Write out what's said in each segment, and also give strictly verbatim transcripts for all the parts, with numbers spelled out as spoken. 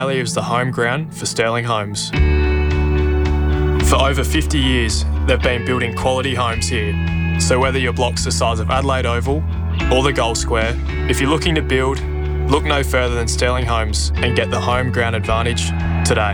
Australia is the home ground for Sterling Homes. For over fifty years, they've been building quality homes here. So whether your block's the size of Adelaide Oval or the Gold Square, if you're looking to build, look no further than Sterling Homes and get the home ground advantage today.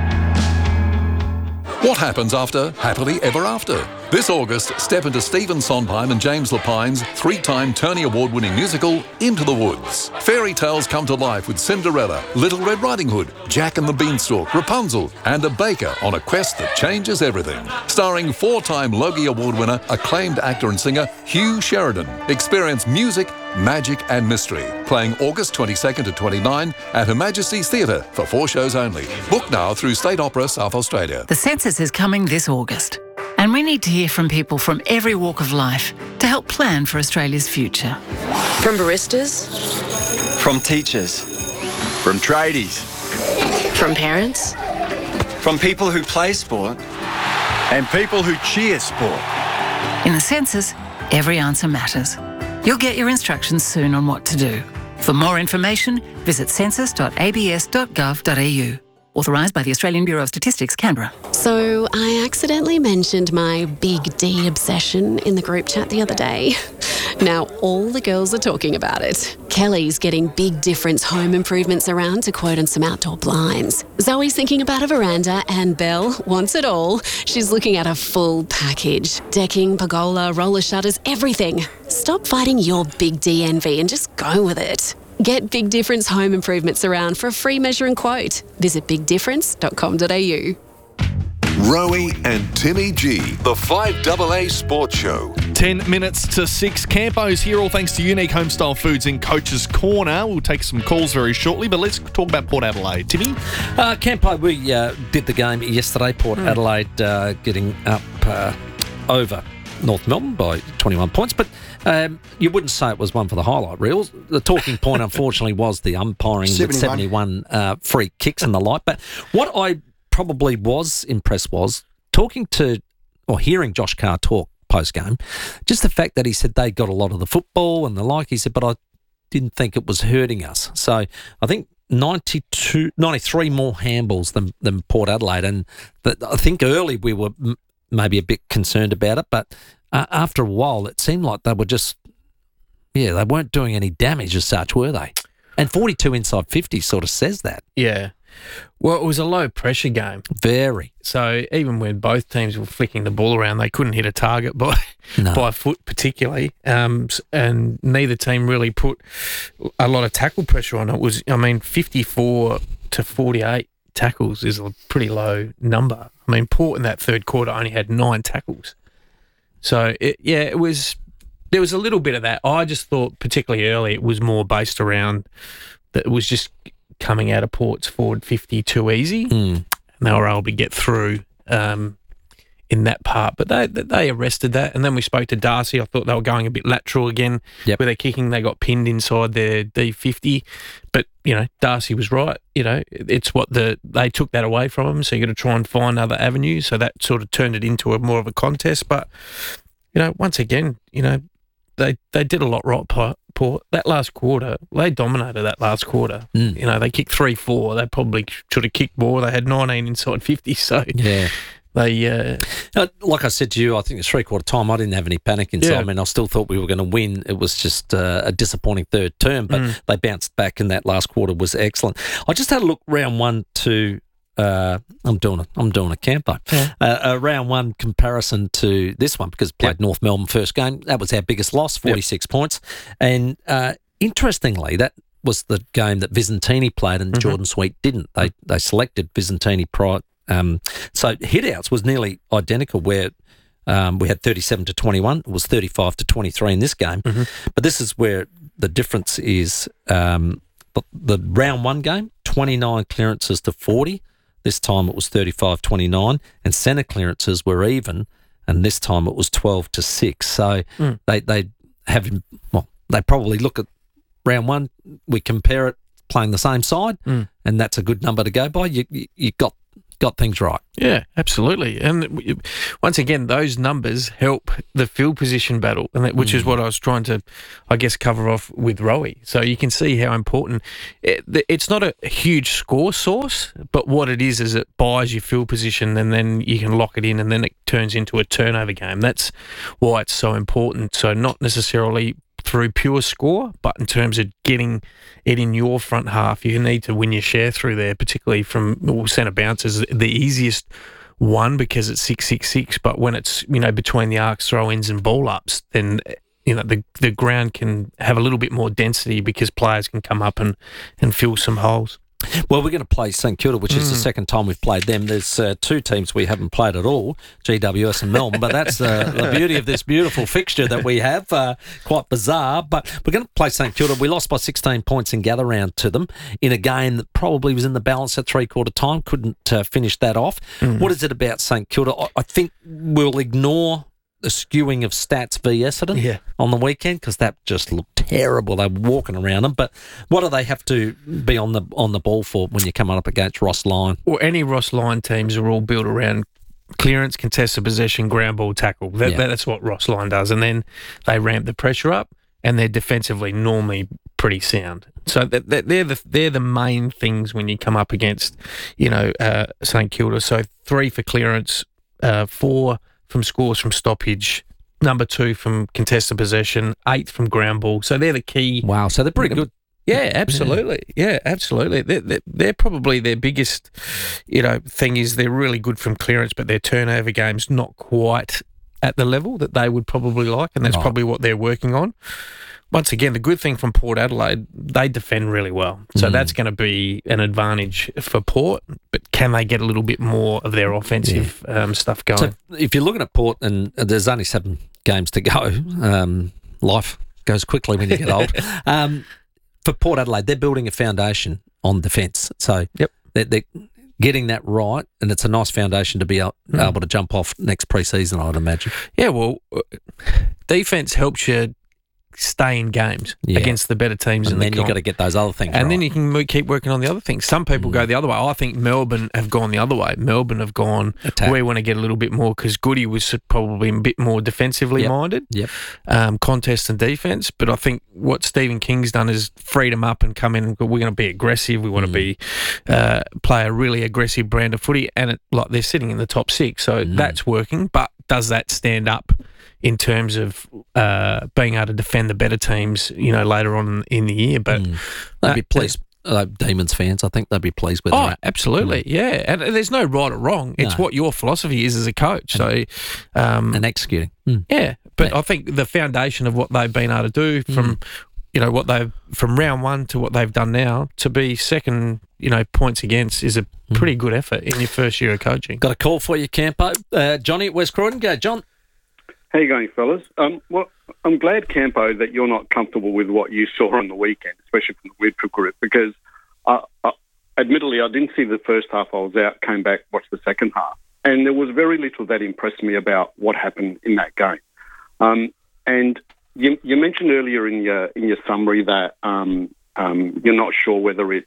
What happens after Happily Ever After? This August, step into Stephen Sondheim and James Lapine's three-time Tony Award-winning musical, Into the Woods. Fairy tales come to life with Cinderella, Little Red Riding Hood, Jack and the Beanstalk, Rapunzel, and a baker on a quest that changes everything. Starring four-time Logie Award winner, acclaimed actor and singer Hugh Sheridan. Experience music, magic and mystery. Playing August twenty-second to twenty-ninth at Her Majesty's Theatre for four shows only. Book now through State Opera South Australia. The census is coming this August, and we need to hear from people from every walk of life to help plan for Australia's future. From baristas, from teachers, from tradies, from parents, from people who play sport, and people who cheer sport. In the census, every answer matters. You'll get your instructions soon on what to do. For more information, visit census dot a b s dot gov dot a u. Authorised by the Australian Bureau of Statistics, Canberra. So I accidentally mentioned my Big D obsession in the group chat the other day. Now all the girls are talking about it. Kelly's getting Big Difference home improvements around to quote on some outdoor blinds. Zoe's thinking about a veranda, and Belle wants it all. She's looking at a full package. Decking, pergola, roller shutters, everything. Stop fighting your Big D envy and just go with it. Get Big Difference home improvements around for a free measure and quote. Visit big difference dot com dot a u. Rowie and Timmy G, the five A A Sports Show. Ten minutes to six. Campo's here, all thanks to Unique Homestyle Foods in Coach's Corner. We'll take some calls very shortly, but let's talk about Port Adelaide. Timmy? Uh, Campo, we uh, did the game yesterday. Port mm. Adelaide uh, getting up uh, over North Melbourne by twenty-one points, but um, you wouldn't say it was one for the highlight reels. The talking point, unfortunately, was the umpiring with seventy-one uh, free kicks and the like. But what I probably was impressed was talking to or hearing Josh Carr talk post-game, just the fact that he said they got a lot of the football and the like. He said, but I didn't think it was hurting us. So I think ninety-two, ninety-three more handballs than, than Port Adelaide. And the, I think early we were m- maybe a bit concerned about it, but uh, after a while it seemed like they were just, yeah, they weren't doing any damage as such, were they? And forty-two inside fifty sort of says that. Yeah. Well, it was a low-pressure game. Very. So even when both teams were flicking the ball around, they couldn't hit a target by no. by foot particularly, um, and neither team really put a lot of tackle pressure on. It was, I mean, fifty-four to forty-eight tackles is a pretty low number. I mean, Port in that third quarter only had nine tackles. So, it, yeah, it was there was a little bit of that. I just thought, particularly early, it was more based around that it was just coming out of Port's forward fifty too easy, mm. and they were able to get through um, in that part. But they they arrested that, and then we spoke to Darcy. I thought they were going a bit lateral again, yep. where they're kicking. They got pinned inside their D fifty, but you know Darcy was right. You know it's what the they took that away from them, so you got to try and find other avenues. So that sort of turned it into a more of a contest. But you know, once again, you know they they did a lot right. Port, that last quarter, they dominated that last quarter. Mm. You know, they kicked three four. They probably should have kicked more. They had nineteen inside fifty, so yeah. they... Uh, uh, like I said to you, I think it's three-quarter time, I didn't have any panic inside. Yeah. I mean, I still thought we were going to win. It was just uh, a disappointing third term, but mm. they bounced back, and that last quarter was excellent. I just had a look round one to... Uh, I'm doing a I'm doing a campo. Yeah. Uh, a round one comparison to this one because played yep. North Melbourne first game. That was our biggest loss, forty-six yep. points. And uh, interestingly, that was the game that Visentini played and mm-hmm. Jordan Sweet didn't. They they selected Visentini prior. Um, so hitouts was nearly identical. Where um, we had thirty-seven to twenty-one. It was thirty-five to twenty-three in this game. Mm-hmm. But this is where the difference is. Um, the round one game, twenty-nine clearances to forty. This time it was thirty-five twenty-nine, and centre clearances were even, and this time it was twelve to six. So mm. they they have well, they probably look at round one. We compare it playing the same side, mm. and that's a good number to go by. You you, you got got things right. Yeah, absolutely. And once again, those numbers help the field position battle, and that, which mm. is what I was trying to, I guess, cover off with Rowie. So you can see how important it, it's not a huge score source, but what it is is it buys your field position, and then you can lock it in, and then it turns into a turnover game. That's why it's so important. So not necessarily through pure score, but in terms of getting it in your front half, you need to win your share through there, particularly from well, centre bounces. The easiest one because it's six six six, but when it's, you know, between the arcs, throw-ins and ball-ups, then, you know, the the ground can have a little bit more density because players can come up and, and fill some holes. Well, we're going to play St Kilda, which is mm. the second time we've played them. There's uh, two teams we haven't played at all, G W S and Melbourne, but that's uh, the beauty of this beautiful fixture that we have. Uh, quite bizarre, but we're going to play St Kilda. We lost by sixteen points in gather round to them in a game that probably was in the balance at three-quarter time. Couldn't uh, finish that off. Mm. What is it about St Kilda? I, I think we'll ignore the skewing of stats v Essendon yeah. on the weekend because that just looked terrible. They're walking around them. But what do they have to be on the on the ball for when you're coming up against Ross Lyon? Well, any Ross Lyon teams are all built around clearance, contested possession, ground ball tackle. That, yeah. That's what Ross Lyon does. And then they ramp the pressure up, and they're defensively normally pretty sound. So that, that they're the they're the main things when you come up against, you know, uh, St Kilda. So three for clearance, uh, four from scores from stoppage, number two from contested possession, eighth from ground ball. So they're the key. Wow, so they're pretty good. Yeah, absolutely. Yeah, absolutely. They're, they're, they're probably their biggest, you know, thing is they're really good from clearance, but their turnover game's not quite at the level that they would probably like, and that's right. probably what they're working on. Once again, the good thing from Port Adelaide, they defend really well. So mm. that's going to be an advantage for Port, but can they get a little bit more of their offensive yeah. um, stuff going? So if you're looking at Port, and there's only seven games to go, um, life goes quickly when you get old. Um, for Port Adelaide, they're building a foundation on defence. So yep. they're, they're getting that right, and it's a nice foundation to be able, mm. able to jump off next pre-season, I'd imagine. Yeah, well, defence helps you stay in games yeah. against the better teams, and in then the you've got to get those other things and right. then you can mo- keep working on the other things. Some people mm. go the other way. I think Melbourne have gone the other way. Melbourne have gone, Attack. we want to get a little bit more, because Goody was probably a bit more defensively yep. minded, yep. um, contest and defence. But I think what Stephen King's done is freed them up and come in and go, we're going to be aggressive. We want mm. to be uh, play a really aggressive brand of footy, and it, like they're sitting in the top six, so mm. that's working. But does that stand up in terms of uh, being able to defend the better teams, you know, later on in the year? But mm. they'd be pleased. Uh, Demons fans, I think they'd be pleased with oh, that. Oh, absolutely, mm. yeah. And there's no right or wrong. It's no. what your philosophy is as a coach. And, so, um, and executing. Mm. Yeah, but yeah. I think the foundation of what they've been able to do from, mm. you know, what they've from round one to what they've done now to be second, you know, points against is a pretty mm. good effort in your first year of coaching. Got a call for you, Campo. Uh, Johnny at West Croydon. Go, John. How you going, fellas? Um, well, I'm glad, Campo, that you're not comfortable with what you saw on the weekend, especially from the Whitfield group, because uh, uh, admittedly, I didn't see the first half. I was out, came back, watched the second half, and there was very little that impressed me about what happened in that game. Um, and you, you mentioned earlier in your in your summary that um, um, you're not sure whether it's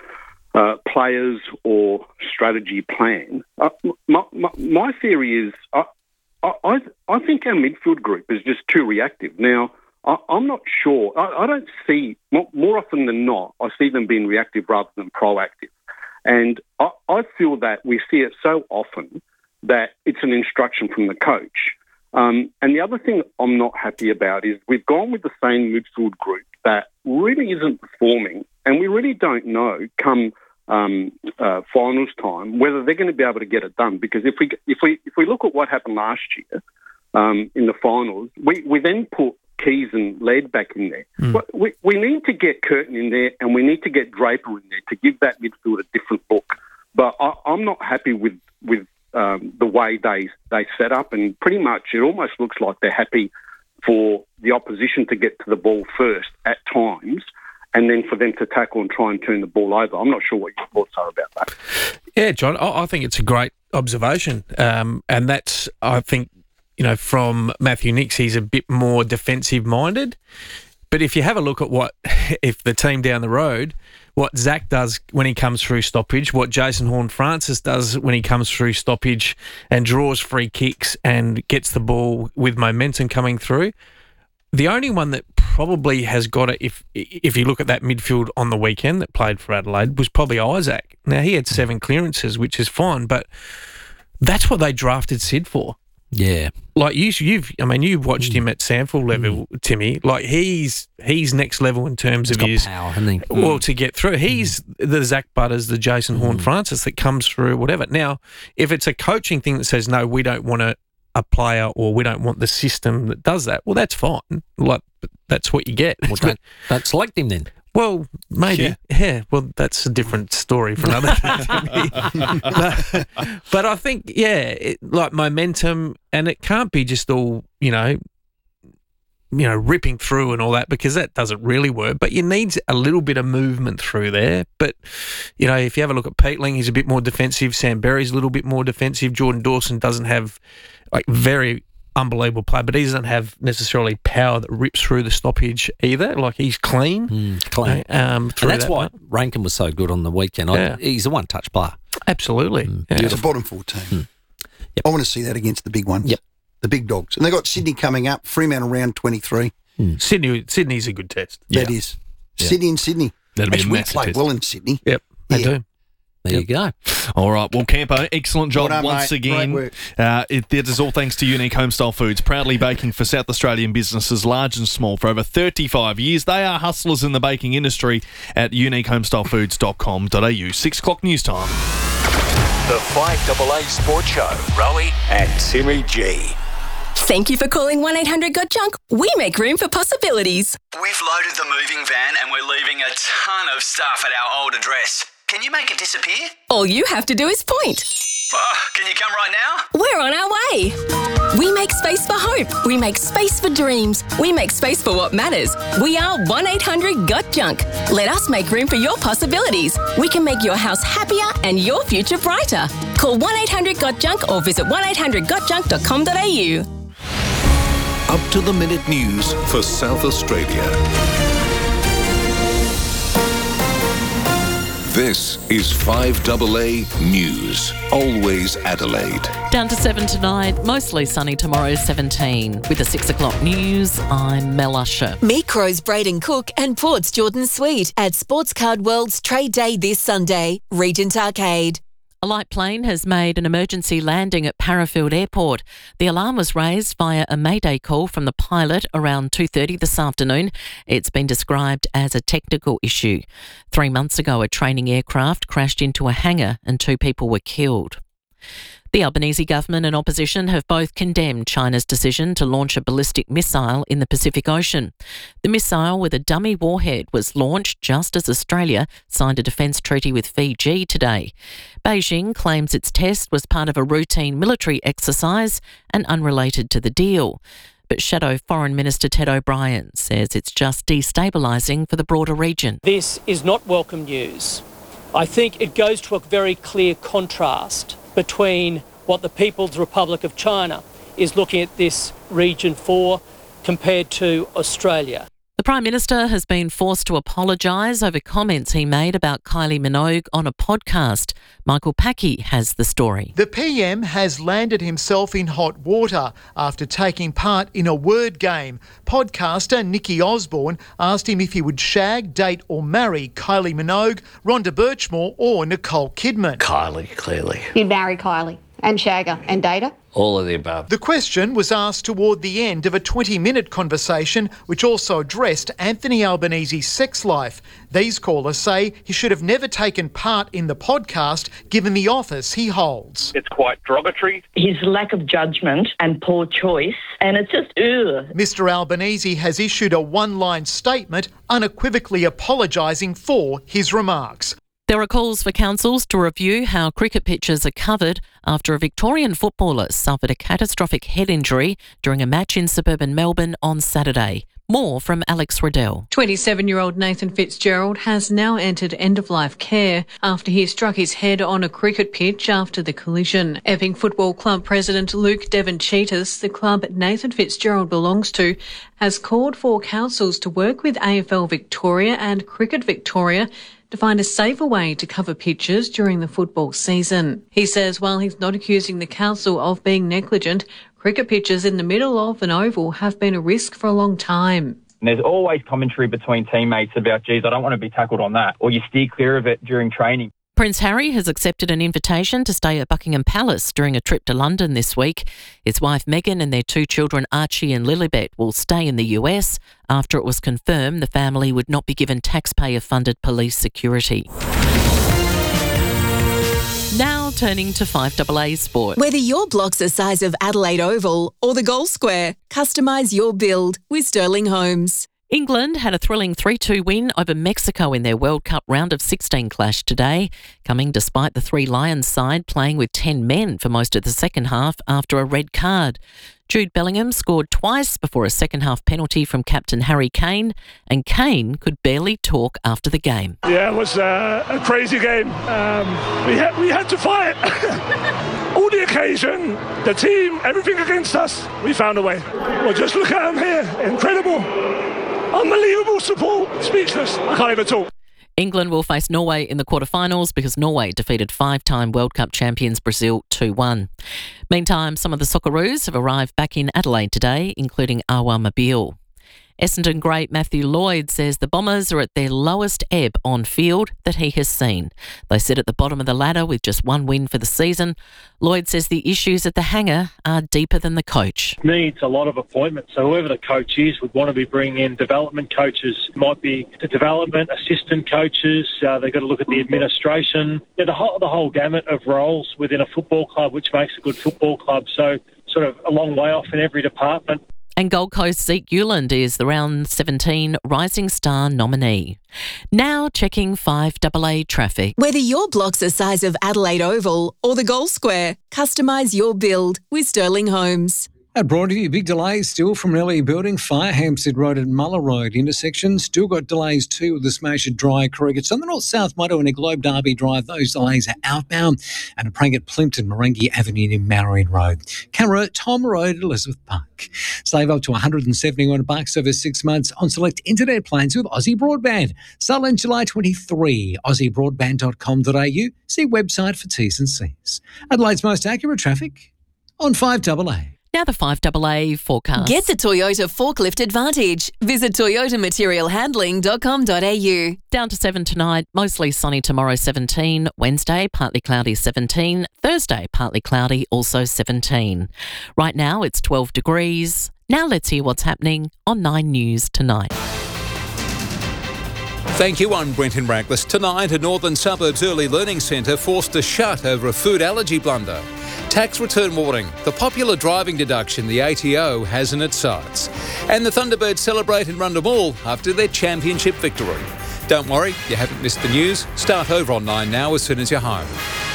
uh, players or strategy plan. Uh, my, my, my theory is. Uh, I, I think our midfield group is just too reactive. Now, I, I'm not sure. I, I don't see, more, more often than not, I see them being reactive rather than proactive. And I, I feel that we see it so often that it's an instruction from the coach. Um, and the other thing I'm not happy about is we've gone with the same midfield group that really isn't performing, and we really don't know come Um, uh, finals time, whether they're going to be able to get it done. Because if we if we if we look at what happened last year um, in the finals, we, we then put Keys and Laird back in there. Mm. But we we need to get Curtin in there, and we need to get Draper in there to give that midfield a different look. But I, I'm not happy with with um, the way they they set up, and pretty much it almost looks like they're happy for the opposition to get to the ball first at times, and then for them to tackle and try and turn the ball over. I'm not sure what your thoughts are about that. Yeah, John, I think it's a great observation. Um, and that's, I think, you know, from Matthew Nicks, he's a bit more defensive-minded. but if you have a look at what, if the team down the road, what Zach does when he comes through stoppage, what Jason Horne-Francis does when he comes through stoppage and draws free kicks and gets the ball with momentum coming through, the only one that probably has got it, if if you look at that midfield on the weekend that played for Adelaide, was probably Isaac. Now, he had seven clearances, which is fine, but that's what they drafted Sid for. Yeah. Like, you, you've, I mean, you've watched mm. him at Sample level, mm. Timmy. Like, he's he's next level in terms He's of got his power, hasn't he? Well, to get through. He's mm. the Zach Butters, the Jason Horne-Francis that comes through, whatever. Now, if it's a coaching thing that says, no, we don't want a, a player or we don't want the system that does that, well, that's fine. Like, that's what you get. Well, don't, don't select him then. Well, maybe. Yeah. yeah. Well, that's a different story for another day. but, but I think, yeah, it, like momentum, and it can't be just all, you know, you know, ripping through and all that, because that doesn't really work. But you need a little bit of movement through there. But, you know, if you have a look at Peatling, he's a bit more defensive. Sam Berry's a little bit more defensive. Jordan Dawson doesn't have, like, very unbelievable play, but he doesn't have necessarily power that rips through the stoppage either. Like, he's clean. Mm, clean. Um, and that's that why part. Rankin was so good on the weekend. Yeah. I, he's a one-touch player. Absolutely. Mm, yeah. It's a bottom four team. Mm. Yep. I want to see that against the big ones. Yep. The big dogs. And they got Sydney coming up, Fremantle round twenty-three. Mm. Sydney, Sydney's a good test. That yeah. is. Yeah. Sydney and Sydney. That'll be Actually, a we massive play test. well in Sydney. Yep, they yeah. do. There Yep. you go. All right. Well, Campo, excellent job Well done, once mate. again. Great work. Uh, it, this is all thanks to Unique Homestyle Foods, proudly baking for South Australian businesses large and small for over thirty-five years. They are hustlers in the baking industry at unique homestyle foods dot com dot a u. Six o'clock news time. The five A A Sports Show. Rowie and Timmy G. Thank you for calling one eight hundred got junk. We make room for possibilities. We've loaded the moving van and we're leaving a ton of stuff at our old address. Can you make it disappear? All you have to do is point. Oh, can you come right now? We're on our way. We make space for hope. We make space for dreams. We make space for what matters. We are one eight hundred got junk. Let us make room for your possibilities. We can make your house happier and your future brighter. Call one eight hundred got junk or visit one eight hundred got junk dot com dot a u. Up to the minute news for South Australia. This is five A A News. Always Adelaide. Down to seven tonight, mostly sunny tomorrow, seventeen. With the six o'clock news, I'm Mel Usher. Meet Crows Braden Cook and Port's Jordan Sweet at Sports Card World's Trade Day this Sunday, Regent Arcade. A light plane has made an emergency landing at Parafield Airport. The alarm was raised via a mayday call from the pilot around two thirty this afternoon. It's been described as a technical issue. Three months ago, a training aircraft crashed into a hangar and two people were killed. The Albanese government and opposition have both condemned China's decision to launch a ballistic missile in the Pacific Ocean. The missile with a dummy warhead was launched just as Australia signed a defence treaty with Fiji today. Beijing claims its test was part of a routine military exercise and unrelated to the deal. But Shadow Foreign Minister Ted O'Brien says it's just destabilising for the broader region. This is not welcome news. I think it goes to a very clear contrast between what the People's Republic of China is looking at this region for compared to Australia. The Prime Minister has been forced to apologise over comments he made about Kylie Minogue on a podcast. Michael Packey has the story. The P M has landed himself in hot water after taking part in a word game. Podcaster Nikki Osborne asked him if he would shag, date or marry Kylie Minogue, Rhonda Birchmore or Nicole Kidman. Kylie, clearly. You'd marry Kylie and shag her and date her? All of the above. The question was asked toward the end of a twenty-minute conversation which also addressed Anthony Albanese's sex life. These callers say he should have never taken part in the podcast given the office he holds. It's quite derogatory. His lack of judgment and poor choice, and it's just, ugh. Mister Albanese has issued a one-line statement unequivocally apologising for his remarks. There are calls for councils to review how cricket pitches are covered after a Victorian footballer suffered a catastrophic head injury during a match in suburban Melbourne on Saturday. More from Alex Riddell. twenty-seven-year-old Nathan Fitzgerald has now entered end-of-life care after he struck his head on a cricket pitch after the collision. Epping Football Club President Luke Devon-Cheetahs, the club Nathan Fitzgerald belongs to, has called for councils to work with A F L Victoria and Cricket Victoria to find a safer way to cover pitches during the football season. He says while he's not accusing the council of being negligent, cricket pitches in the middle of an oval have been a risk for a long time. And there's always commentary between teammates about, geez, I don't want to be tackled on that, or you steer clear of it during training. Prince Harry has accepted an invitation to stay at Buckingham Palace during a trip to London this week. His wife Meghan and their two children Archie and Lilibet will stay in the U S after it was confirmed the family would not be given taxpayer-funded police security. Now turning to five A A Sport. Whether your block's the size of Adelaide Oval or the Goal Square, customise your build with Sterling Homes. England had a thrilling three two win over Mexico in their World Cup round of sixteen clash today, coming despite the Three Lions side playing with ten men for most of the second half after a red card. Jude Bellingham scored twice before a second-half penalty from captain Harry Kane, and Kane could barely talk after the game. Yeah, it was uh, a crazy game. Um, we, had, we had to fight. All the occasion, the team, everything against us, we found a way. Well, just look at them here. Incredible. Unbelievable support. Speechless. I can't even talk. England will face Norway in the quarterfinals because Norway defeated five-time World Cup champions Brazil two one. Meantime, some of the Socceroos have arrived back in Adelaide today, including Awa Mobile. Essendon great Matthew Lloyd says the Bombers are at their lowest ebb on field that he has seen. They sit at the bottom of the ladder with just one win for the season. Lloyd says the issues at the hangar are deeper than the coach. To me, it's a lot of appointments. So whoever the coach is would want to be bringing in development coaches. It might be the development assistant coaches. Uh, they've got to look at the administration. Yeah, the whole, the whole gamut of roles within a football club, which makes a good football club. So sort of a long way off in every department. And Gold Coast Zeke Uland is the round seventeen Rising Star nominee. Now checking five A A traffic. Whether your block's the size of Adelaide Oval or the Goal Square, customise your build with Sterling Homes. At Broadview, big delays still from Nellie Building, Fire Hampstead Road and Muller Road intersection. Still got delays too with the smash at Dry Creek. It's on the North-South Motorway and a Globe Derby Drive. Those delays are outbound. And a prank at Plimpton, Marengi Avenue near Marion Road. Camera, Tom Road, Elizabeth Park. Save up to one hundred seventy-one bucks over six months on select internet plans with Aussie Broadband. Start on July twenty-third. aussie broadband dot com dot a u. See website for T's and C's. Adelaide's most accurate traffic on five A A. Now the five A A forecast. Get the Toyota Forklift Advantage. Visit toyota material handling dot com dot a u. Down to seven tonight, mostly sunny tomorrow seventeen. Wednesday, partly cloudy seventeen. Thursday, partly cloudy, also seventeen. Right now it's twelve degrees. Now let's hear what's happening on Nine News tonight. Thank you, I'm Brenton Raglas. Tonight, a Northern Suburbs Early Learning Centre forced to shut over a food allergy blunder. Tax return warning, the popular driving deduction the A T O has in its sights. And the Thunderbirds celebrate in Rundle Mall after their championship victory. Don't worry, you haven't missed the news. Start over on Nine now as soon as you're home.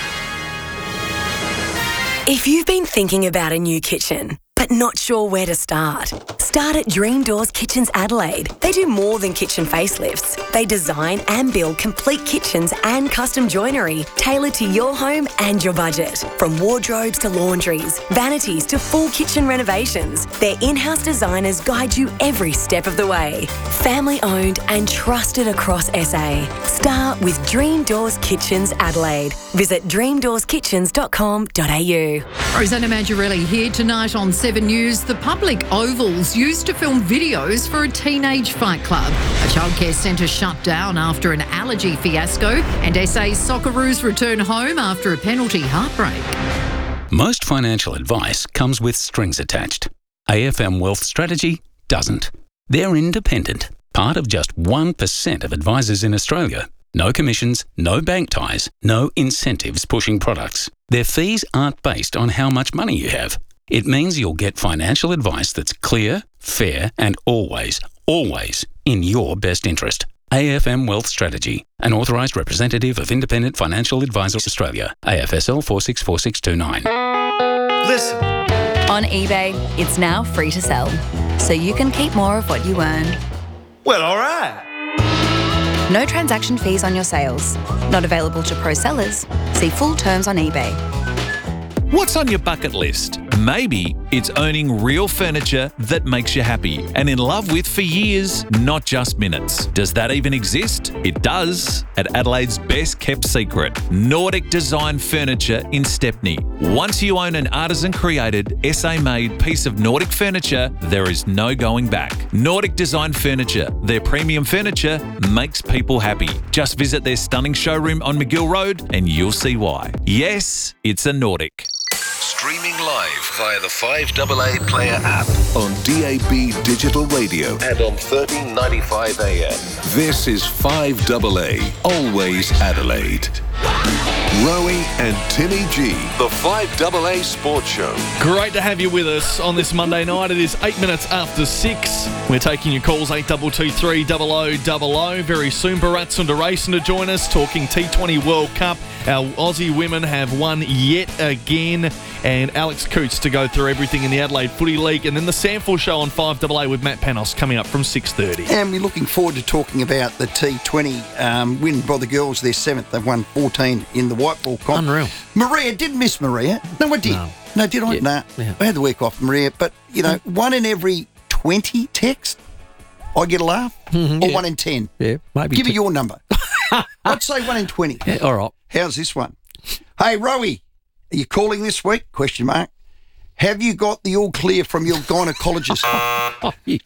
If you've been thinking about a new kitchen, but not sure where to start, start at Dream Doors Kitchens Adelaide. They do more than kitchen facelifts. They design and build complete kitchens and custom joinery tailored to your home and your budget. From wardrobes to laundries, vanities to full kitchen renovations, their in-house designers guide you every step of the way. Family owned and trusted across S A. Start with Dream Doors Kitchens Adelaide. Visit dream doors kitchens dot com dot a u. Rosanna Maggiarelli here tonight on Seven News. The public ovals used to film videos for a teenage fight club. A childcare centre shut down after an allergy fiasco, and S A's Socceroos return home after a penalty heartbreak. Most financial advice comes with strings attached. A F M Wealth Strategy doesn't. They're independent, part of just one percent of advisors in Australia. No commissions, no bank ties, no incentives pushing products. Their fees aren't based on how much money you have. It means you'll get financial advice that's clear, fair, and always, always in your best interest. A F M Wealth Strategy, an authorised representative of Independent Financial Advisors Australia, A F S L four six four six two nine. Listen. On eBay, it's now free to sell, so you can keep more of what you earn. Well, all right. No transaction fees on your sales. Not available to pro sellers. See full terms on eBay. What's on your bucket list? Maybe it's owning real furniture that makes you happy and in love with for years, not just minutes. Does that even exist? It does at Adelaide's best kept secret, Nordic Design Furniture in Stepney. Once you own an artisan created, S A made piece of Nordic furniture, there is no going back. Nordic Design Furniture, their premium furniture makes people happy. Just visit their stunning showroom on McGill Road and you'll see why. Yes, it's a Nordic. Streaming live via the five A A Player app on D A B Digital Radio and on thirteen ninety-five A M. This is five A A, always Adelaide. Rowie and Timmy G, the five A A Sports Show. Great to have you with us on this Monday night. It is eight minutes after six. We're taking your calls eight two two three double oh double oh. Very soon, Baratsunda Racing to join us, talking T twenty World Cup. Our Aussie women have won yet again. And Alex Coots to go through everything in the Adelaide Footy League. And then the Sample Show on five A A with Matt Panos coming up from six thirty. And we're looking forward to talking about the T twenty um, win by the girls, their seventh. They've won fourteen in the white ball comp. Unreal. Maria, didn't miss Maria. No, I did. No, no did I? Yeah. No. Yeah. I had the week off, Maria. But, you know, mm. one in every twenty text, I get a laugh. Mm-hmm, or yeah. one in ten. Yeah, maybe. Give two. me your number. I'd say one in twenty. Yeah, all right. How's this one? Hey, Rowie, are you calling this week? Question mark. Have you got the all clear from your gynecologist? Oh, you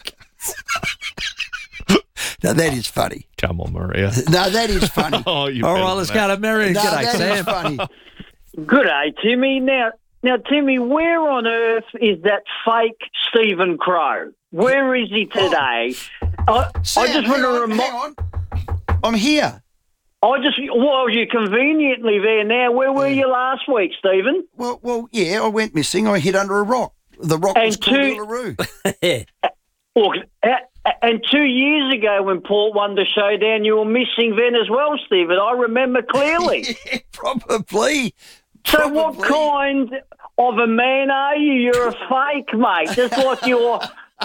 Now, that is funny. Come on, Maria. No, that is funny. Oh, you all right, let's go to Mary. No, G'day, that Sam. is funny. Good day, Timmy. Now, now, Timmy, where on earth is that fake Stephen Crow? Where is he today? I, Sam, I just want hang to on, remind. hang on. I'm here. I just, well, you're conveniently there now. Where were you last week, Stephen? Well, well, yeah, I went missing. I hid under a rock. The rock And was called two- Uluru. Yeah. Look, a- and two years ago when Port won the showdown, you were missing then as well, Stephen. I remember clearly. Yeah, probably. So Probably. what kind of a man are you? You're a fake, mate. Just like you're...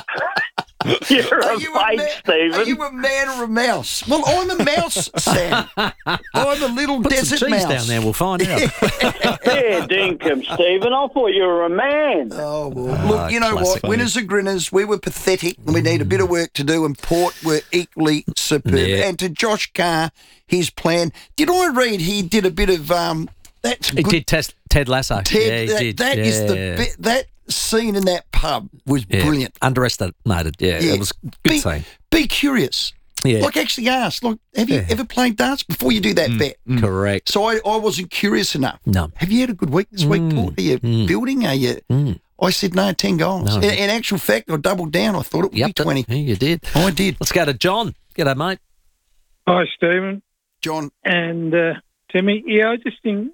You're Are a you fake, a man, Stephen. Are you a man or a mouse? Well, I'm a mouse, Sam. I'm a little Put desert some cheese mouse. down there, we'll find out. Yeah, dinkum, Stephen. I thought you were a man. Oh, well, look, Ah, you know classic. what? Winners are grinners. We were pathetic and we need a bit of work to do, and Port were equally superb. Yeah. And to Josh Carr, his plan. Did I read he did a bit of... um? That's He good. did test Ted Lasso. Ted, yeah, he that, did. that yeah. is the bit... That scene in that pub was Yeah. brilliant. Underestimated. Yeah, Yeah. it was a good Be, scene. be curious. Yeah. Like, actually ask, like, have you Yeah. ever played darts before you do that Mm, bet? mm. Correct. So I, I wasn't curious enough. No. Have you had a good week this week, Mm, Port? Are you mm. building? Are you? Mm. I said no, ten goals. No. In, in actual fact, I doubled down. I thought it would Yep, be twenty. Yeah, you did. I did. Let's go to John. G'day, mate. Hi, Stephen. John. And uh, Timmy. Yeah, I just think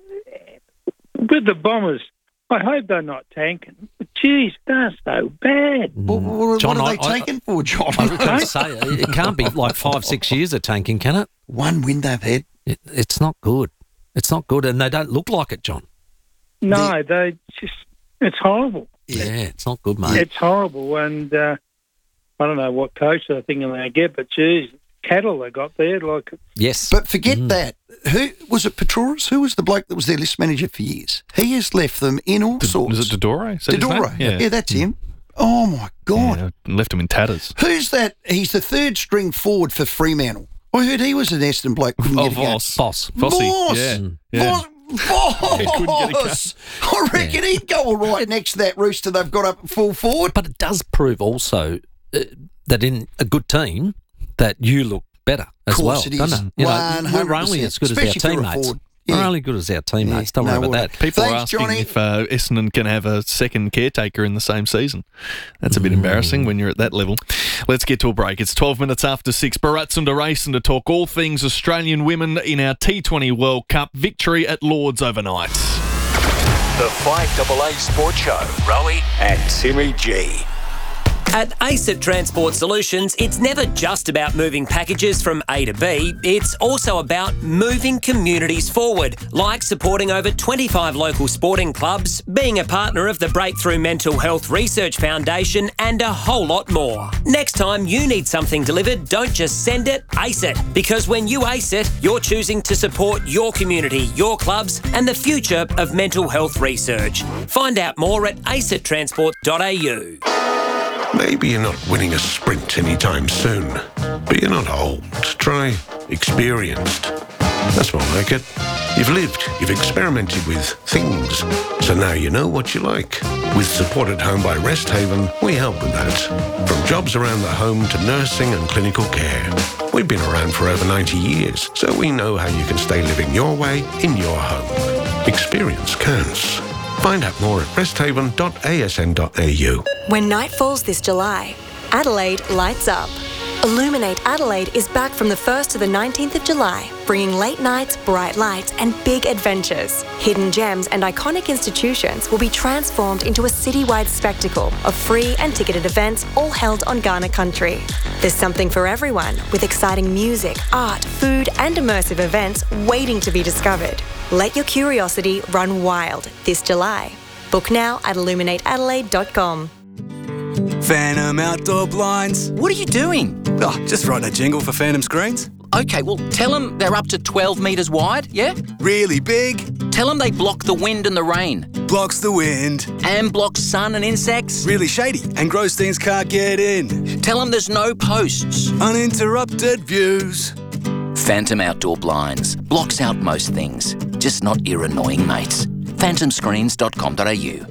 with the Bombers, I hope they're not tanking. But geez, they're so bad. Well, well, John, what are they I- I- taking for, John? I was going to say, it can't be like five, six years of tanking, can it? One win they've had. it? It's not good. It's not good, and they don't look like it, John. No, they just, it's horrible. Yeah, it's not good, mate. It's horrible. And uh, I don't know what coach they're thinking they get, but geez, cattle they got there. Like, Yes. But forget that. Who was it? Petrouras? Who was the bloke that was their list manager for years? He has left them in all sorts. Was it Dodoro? Is that his Dodoro. name? Yeah. that's him. Oh my God! Yeah, left him in tatters. Who's that? He's the third string forward for Fremantle. I heard he was an Essendon bloke. Couldn't Oh, get a game. Voss. Boss. Fossey. Voss. Yeah. Mm. yeah. Voss. Voss. I reckon he'd go all right next to that rooster they've got up at full forward. But it does prove also uh, that in a good team that you look better as Course well, it is. doesn't it? You know, one we're hundred only percent. as good Especially as if our you're a teammates. forward. We're Yeah. only good as our teammates. Don't no worry about worry. that. People Thanks, are asking Johnny. if uh, Essendon can have a second caretaker in the same season. That's a bit embarrassing when you're at that level. Let's get to a break. It's twelve minutes after six. Baratsunda Racing to talk all things Australian women in our T twenty World Cup victory at Lords overnight. The five A A Sports Show. Rowie and Timmy G. At ACET Transport Solutions, it's never just about moving packages from A to B, it's also about moving communities forward, like supporting over twenty-five local sporting clubs, being a partner of the Breakthrough Mental Health Research Foundation, and a whole lot more. Next time you need something delivered, don't just send it, ace it. Because when you ace it, you're choosing to support your community, your clubs, and the future of mental health research. Find out more at acet transport dot a u. Maybe you're not winning a sprint anytime soon, but you're not old. Try experienced. That's more like it. You've lived, you've experimented with things, so now you know what you like. With Support at Home by Resthaven, we help with that. From jobs around the home to nursing and clinical care. We've been around for over ninety years, so we know how you can stay living your way in your home. Experience counts. Find out more at resthaven dot a s n dot a u. When night falls this July, Adelaide lights up. Illuminate Adelaide is back from the first to the nineteenth of July, bringing late nights, bright lights and big adventures. Hidden gems and iconic institutions will be transformed into a citywide spectacle of free and ticketed events all held on Kaurna country. There's something for everyone, with exciting music, art, food and immersive events waiting to be discovered. Let your curiosity run wild this July. Book now at illuminate adelaide dot com. Phantom Outdoor Blinds. What are you doing? Oh, just writing a jingle for Phantom Screens. Okay, well, tell them they're up to twelve metres wide, yeah? Really big. Tell them they block the wind and the rain. Blocks the wind. And blocks sun and insects. Really shady and gross things can't get in. Tell them there's no posts. Uninterrupted views. Phantom Outdoor Blinds. Blocks out most things, just not your annoying mates. phantom screens dot com dot a u.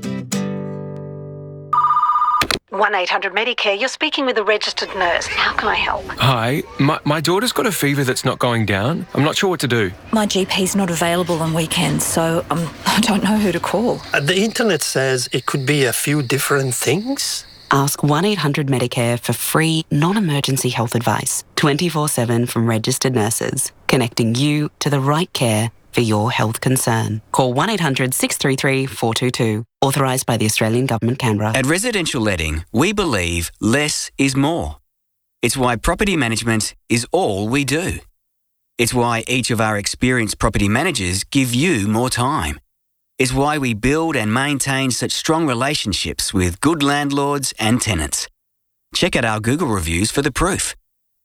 one eight hundred Medicare, you're speaking with a registered nurse. How can I help? Hi, my, my daughter's got a fever that's not going down. I'm not sure what to do. My G P's not available on weekends, so um, I don't know who to call. Uh, the internet says it could be a few different things. Ask one eight hundred Medicare for free, non-emergency health advice, twenty-four seven from registered nurses, connecting you to the right care for your health concern. Call one eight hundred six three three four two two. Authorised by the Australian Government, Canberra. At Residential Letting, we believe less is more. It's why property management is all we do. It's why each of our experienced property managers give you more time. It's why we build and maintain such strong relationships with good landlords and tenants. Check out our Google reviews for the proof.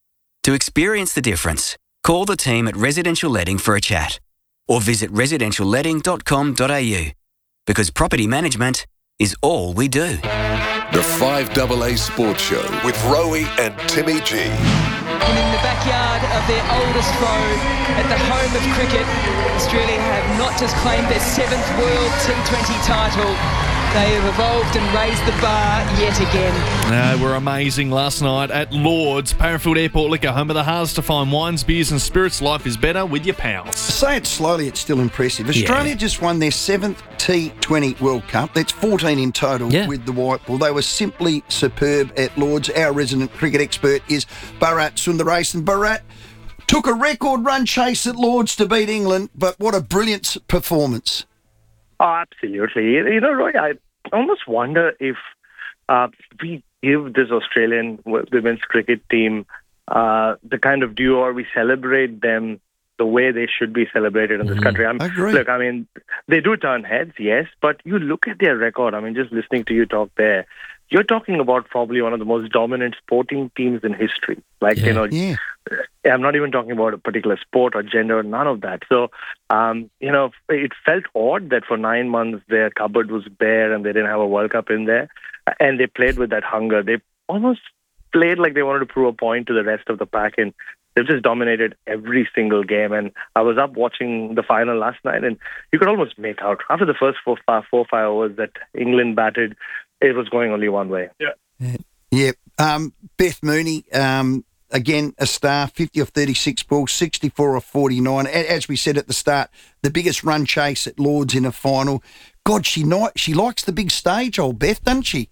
To experience the difference, call the team at Residential Letting for a chat or visit residential letting dot com dot a u. Because property management is all we do. The five A A Sports Show with Rowie and Timmy G. And in the backyard of their oldest foe, at the home of cricket, Australia have not just claimed their seventh World T twenty title, they have evolved and raised the bar yet again. Uh, were amazing last night at Lords. Parafield Airport Liquor, home of the hardest to find wines, beers and spirits. Life is better with your pals. Say it slowly, it's still impressive. Australia yeah. just won their seventh T twenty World Cup. That's fourteen in total yeah. with the white ball. They were simply superb at Lords. Our resident cricket expert is Bharat Sundaresan. Bharat took a record run chase at Lords to beat England, but what a brilliant performance. Oh, absolutely. You know, Roy, I almost wonder if uh, we give this Australian women's cricket team uh, the kind of due, or we celebrate them the way they should be celebrated in this mm-hmm. country. I'm, I agree. Look, I mean, they do turn heads, yes, but you look at their record. I mean, just listening to you talk there, you're talking about probably one of the most dominant sporting teams in history. Like, yeah. you know, yeah. I'm not even talking about a particular sport or gender, none of that. So, um, you know, it felt odd that for nine months their cupboard was bare and they didn't have a World Cup in there. And they played with that hunger. They almost played like they wanted to prove a point to the rest of the pack. And they've just dominated every single game. And I was up watching the final last night, and you could almost make out after the first four, five, four, five overs that England batted, it was going only one way. Yeah. Yeah. Um, Beth Mooney, um, again, a star, fifty of thirty-six balls, sixty-four of forty-nine. As we said at the start, the biggest run chase at Lords in a final. God, she not, she likes the big stage, old Beth, doesn't she?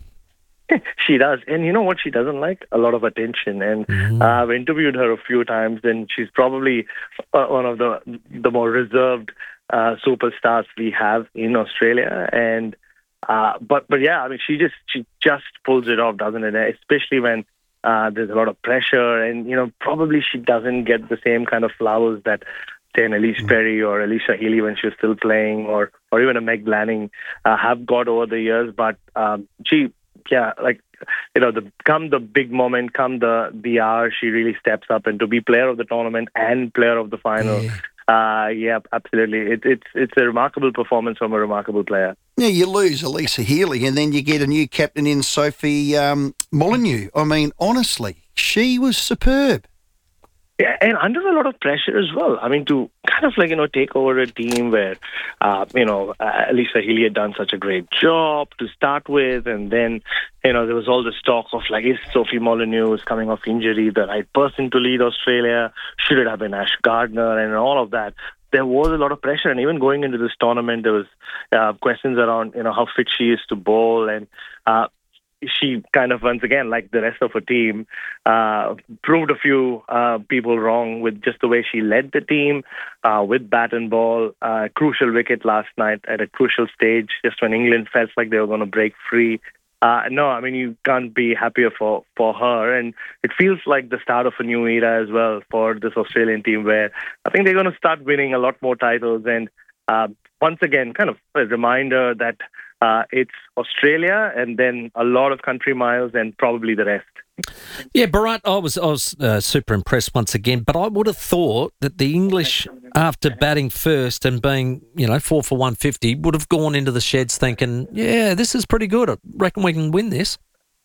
She does. And you know what she doesn't like? A lot of attention. And mm-hmm. uh, I've interviewed her a few times, and she's probably uh, one of the the more reserved uh, superstars we have in Australia. And Uh, but but yeah, I mean, she just she just pulls it off, doesn't it? Especially when uh, there's a lot of pressure, and you know, probably she doesn't get the same kind of flowers that say an Elise mm. Perry or Alicia Healy when she was still playing, or or even a Meg Lanning uh, have got over the years. But um, she, yeah, like you know, the come the big moment, come the the hour, she really steps up, and to be player of the tournament and player of the final. Yeah. Uh, yeah, absolutely. It, it's it's a remarkable performance from a remarkable player. Yeah, you lose Elisa Healy and then you get a new captain in Sophie um, Molyneux. I mean, honestly, she was superb. Yeah, and under a lot of pressure as well. I mean, to kind of like, you know, take over a team where, uh, you know, uh, Elisa Healy had done such a great job to start with. And then, you know, there was all this talk of like, is Sophie Molyneux coming off injury the right person to lead Australia? Should it have been Ash Gardner and all of that? There was a lot of pressure. And even going into this tournament, there was uh, questions around, you know, how fit she is to bowl. And, uh, she kind of, once again, like the rest of her team, uh, proved a few uh, people wrong with just the way she led the team uh, with bat and ball. Uh, crucial wicket last night at a crucial stage, just when England felt like they were going to break free. Uh, no, I mean, you can't be happier for, for her. And it feels like the start of a new era as well for this Australian team, where I think they're going to start winning a lot more titles. And uh, once again, kind of a reminder that Uh, it's Australia and then a lot of country miles and probably the rest. Yeah, Bharat, I was I was uh, super impressed once again, but I would have thought that the English, after batting first and being, you know, four for one fifty, would have gone into the sheds thinking, yeah, this is pretty good. I reckon we can win this.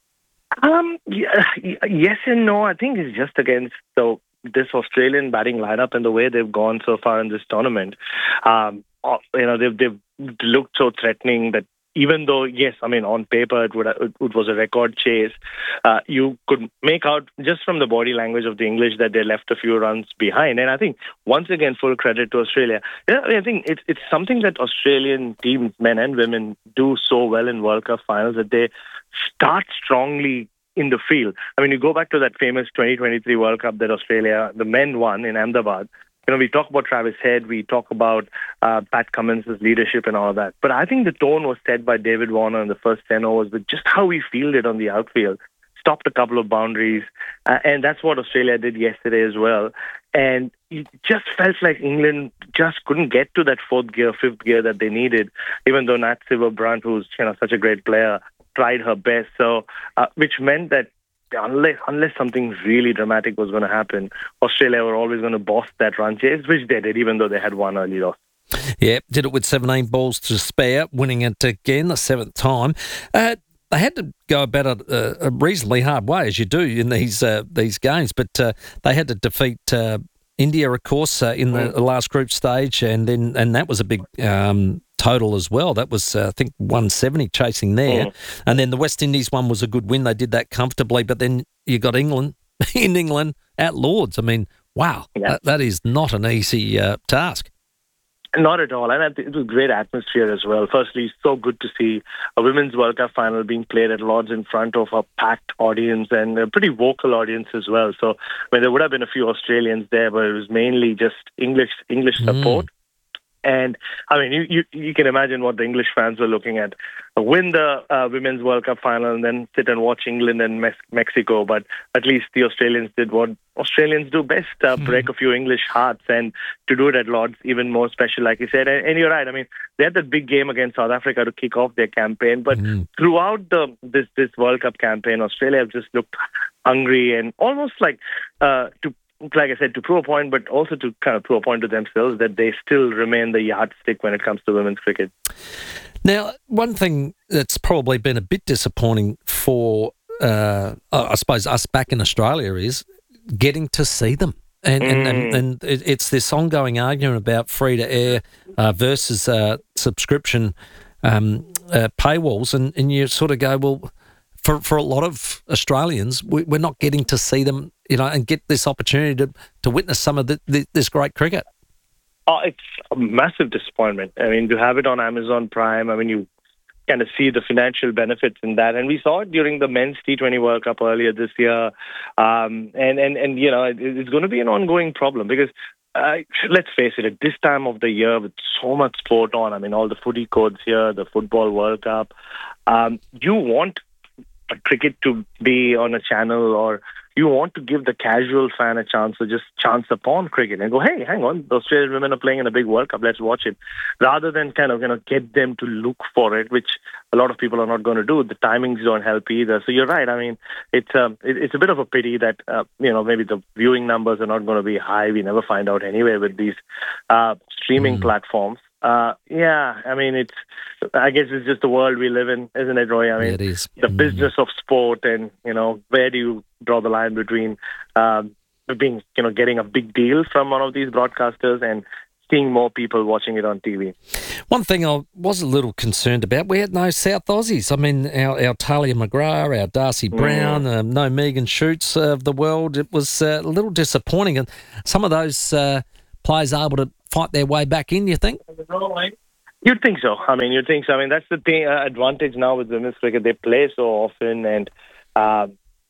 Um, yeah, yes and no. I think it's just against the, this Australian batting lineup and the way they've gone so far in this tournament. Um, you know, they've, they've looked so threatening that even though, yes, I mean, on paper it, would, it was a record chase, uh, you could make out just from the body language of the English that they left a few runs behind. And I think, once again, full credit to Australia. Yeah, I think it's it's something that Australian teams, men and women, do so well in World Cup finals, that they start strongly in the field. I mean, you go back to that famous twenty twenty-three World Cup that Australia, the men won in Ahmedabad. You know, we talk about Travis Head, we talk about uh, Pat Cummins' leadership and all that. But I think the tone was set by David Warner in the first ten overs with just how he fielded on the outfield. Stopped a couple of boundaries. Uh, and that's what Australia did yesterday as well. And it just felt like England just couldn't get to that fourth gear, fifth gear that they needed, even though Nat Silver-Brunt, who's, you know, such a great player, tried her best. So, uh, which meant that Unless unless something really dramatic was going to happen, Australia were always going to boss that run chase, which they did, even though they had one early loss. Yeah, did it with seventeen balls to spare, winning it again the seventh time. Uh, they had to go about it uh, a reasonably hard way, as you do in these uh, these games, but uh, they had to defeat uh, India, of course, uh, in the mm. last group stage, and then and that was a big um, total as well. That was, uh, I think, one seventy chasing there. Mm. And then the West Indies one was a good win. They did that comfortably. But then you got England in England at Lords. I mean, wow, yeah. that, that is not an easy uh, task. Not at all. And I think it was great atmosphere as well. Firstly, it's so good to see a Women's World Cup final being played at Lords in front of a packed audience and a pretty vocal audience as well. So, I mean, there would have been a few Australians there, but it was mainly just English English support. Mm. And, I mean, you, you you can imagine what the English fans were looking at. Win the uh, Women's World Cup final and then sit and watch England and Mes- Mexico. But at least the Australians did what Australians do best, uh, mm. break a few English hearts. And to do it at Lords, even more special, like you said. And, and you're right. I mean, they had that big game against South Africa to kick off their campaign. But mm. throughout the this, this World Cup campaign, Australia have just looked hungry and almost like uh, to like I said, to prove a point, but also to kind of prove a point to themselves that they still remain the yardstick when it comes to women's cricket. Now, one thing that's probably been a bit disappointing for, uh, I suppose, us back in Australia is getting to see them. And mm. and, and, and it's this ongoing argument about free-to-air uh, versus uh, subscription um, uh, paywalls. And, and you sort of go, well, for, for a lot of Australians, we, we're not getting to see them, you know, and get this opportunity to, to witness some of the, the, this great cricket. Oh, it's a massive disappointment. I mean, to have it on Amazon Prime, I mean, you kind of see the financial benefits in that. And we saw it during the men's T twenty World Cup earlier this year. Um, and, and, and, you know, it, it's going to be an ongoing problem because uh, let's face it, at this time of the year with so much sport on, I mean, all the footy codes here, the Football World Cup, um, you want cricket to be on a channel, or you want to give the casual fan a chance to just chance upon cricket and go, hey, hang on, the Australian women are playing in a big World Cup, let's watch it. Rather than kind of, you know, get them to look for it, which a lot of people are not going to do. The timings don't help either. So you're right. I mean, it's um, it, it's a bit of a pity that, uh, you know, maybe the viewing numbers are not going to be high. We never find out anyway with these uh, streaming mm. platforms. Uh, yeah, I mean, it's, I guess it's just the world we live in, isn't it, Roy? I mean, yeah, it is. The mm. business of sport, and, you know, where do you draw the line between um, being, you know, getting a big deal from one of these broadcasters and seeing more people watching it on T V. One thing I was a little concerned about, we had no South Aussies. I mean, our, our Talia McGrath, our Darcy Brown, mm. um, no Megan Schutz of the world. It was uh, a little disappointing. And some of those uh, players are able to fight their way back in, you think? You'd think so. I mean, you'd think so. I mean, that's the thing, uh, advantage now with women's cricket. They play so often, and uh,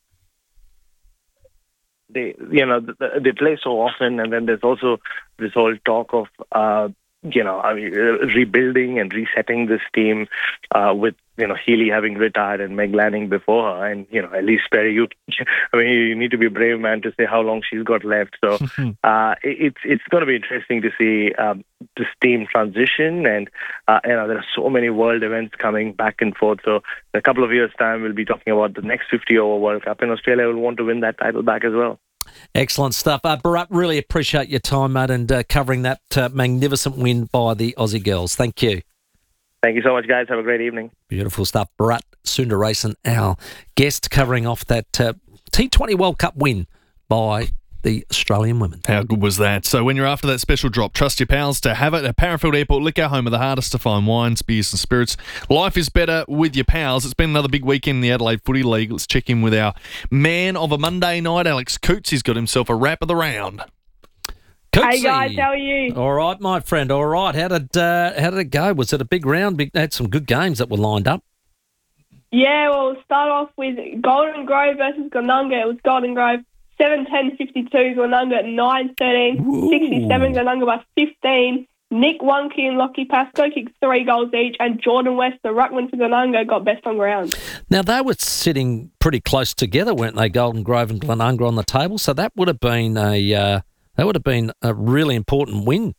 they, you know, they play so often. And then there's also this whole talk of, uh, you know, I mean, uh, rebuilding and resetting this team uh, with, you know, Healy having retired and Meg Lanning before her. And, you know, Elise Perry, you, I mean, you need to be a brave man to say how long she's got left. So uh, it, it's it's going to be interesting to see um, this team transition. And, uh, you know, there are so many world events coming back and forth. So in a couple of years' time, we'll be talking about the next fifty-over World Cup. And Australia will want to win that title back as well. Excellent stuff. Uh, Bharat, really appreciate your time, mate, and uh, covering that uh, magnificent win by the Aussie girls. Thank you. Thank you so much, guys. Have a great evening. Beautiful stuff. Bharat Sundaresan, our guest, covering off that uh, T twenty World Cup win by the Australian women. How good was that? So when you're after that special drop, trust your pals to have it at Parafield Airport Liquor, home of the hardest to find wines, beers and spirits. Life is better with your pals. It's been another big weekend in the Adelaide Footy League. Let's check in with our man of a Monday night, Alex Coots. He's got himself a wrap of the round. Cootsy. Hey guys, how are you? All right, my friend. All right. How did uh, how did it go? Was it a big round? Big, had some good games that were lined up. Yeah, well, we'll start off with Golden Grove versus Glenunga. It was Golden Grove seven ten fifty-two, Glenunga nine thirteen sixty-seven, Glenunga by fifteen. Nick Wonky and Lockie Pascoe kicked three goals each, and Jordan West, the ruckman for Glenunga, got best on ground. Now, they were sitting pretty close together, weren't they, Golden Grove and Glenunga on the table? So that would have been a uh, that would have been a really important win.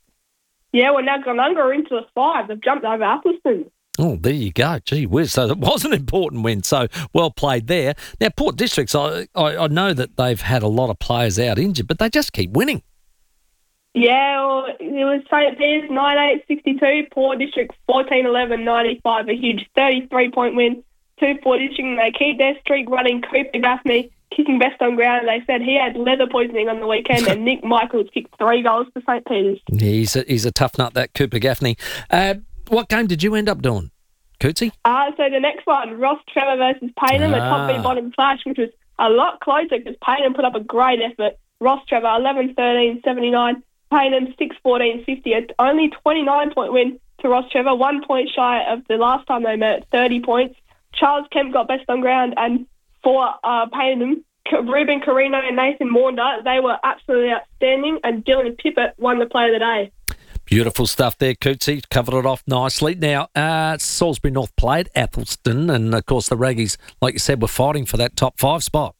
Yeah, well, now Glenunga are into the five. They've jumped over Atherstone. Oh, there you go. Gee whiz. So it was an important win. So well played there. Now, Port Districts, I, I, I know that they've had a lot of players out injured, but they just keep winning. Yeah, well, it was Saint Peter's nine eight sixty-two, Port District fourteen eleven ninety-five, a huge thirty-three point win to Port District, and they keep their streak running. Cooper Gaffney kicking best on ground. They said he had leather poisoning on the weekend, and Nick Michaels kicked three goals for Saint Peter's. He's a, he's a tough nut, that Cooper Gaffney. Uh, what game did you end up doing, Cootsy? Uh, so the next one, Ross Trevor versus Paynham, ah. a top v bottom clash, which was a lot closer because Paynham put up a great effort. Ross Trevor eleven thirteen seventy-nine, Paynham six fourteen fifty, a only twenty-nine point win to Ross Trevor, one point shy of the last time they met, thirty points. Charles Kemp got best on ground, and for uh, Paynham, Ruben Carino and Nathan Maunder, they were absolutely outstanding, and Dylan Pippett won the play of the day. Beautiful stuff there, Cootsy. Covered it off nicely. Now, uh, Salisbury North played Atherstone, and, of course, the Raggies, like you said, were fighting for that top five spot.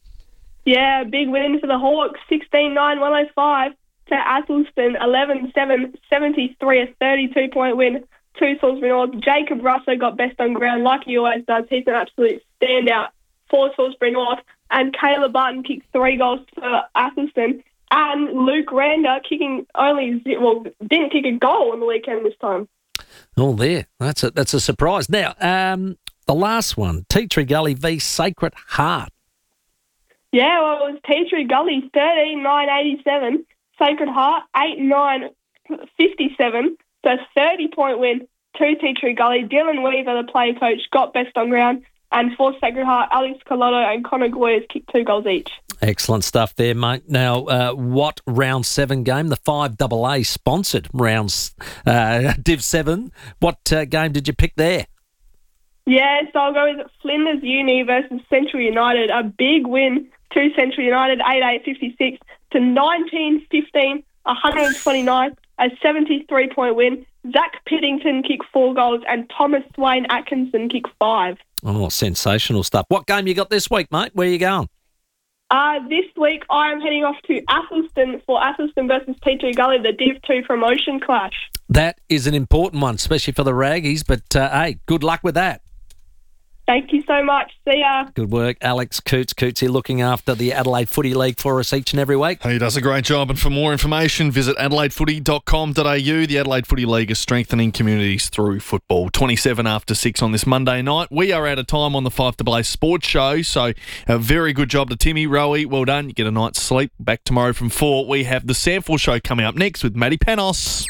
Yeah, big win for the Hawks, sixteen nine one oh five to Atherstone, eleven seven seventy-three, a thirty-two point win to Salisbury North. Jacob Russo got best on ground, like he always does. He's an absolute standout for Salisbury North. And Kayla Barton kicked three goals for Atherstone. And Luke Rander kicking only, well, didn't kick a goal on the weekend this time. Oh, there. That's a, that's a surprise. Now, um, the last one, Tea Tree Gully v Sacred Heart. Yeah, well, it was Tea Tree Gully, thirteen nine eighty-seven. Sacred Heart, eight nine fifty-seven. So thirty point win to Tea Tree Gully. Dylan Weaver, the player coach, got best on ground. And for Sacred Heart, Alex Colotto and Connor Goyers kicked two goals each. Excellent stuff there, mate. Now, uh, what round seven game? The five double A sponsored rounds, uh, Div seven. What uh, game did you pick there? Yeah, so I'll go with Flinders Uni versus Central United. A big win to Central United, eight eight fifty-six to nineteen fifteen one hundred twenty-nine, a seventy-three point win. Zach Piddington kicked four goals and Thomas Swain Atkinson kicked five. Oh, sensational stuff. What game you got this week, mate? Where are you going? Uh, this week I am heading off to Atherstone for Atherstone versus T two Gully, the Div two promotion clash. That is an important one, especially for the Raggies, but uh, hey, good luck with that. Thank you so much. See ya. Good work, Alex Coots. Cootsy looking after the Adelaide Footy League for us each and every week. He does a great job, and for more information, visit adelaide footy dot com dot a u. The Adelaide Footy League is strengthening communities through football. twenty-seven after six on this Monday night. We are out of time on the five A A Sports Show, so a very good job to Timmy, Rowie. Well done. You get a night's sleep. Back tomorrow from four. We have the Samful Show coming up next with Matty Panos.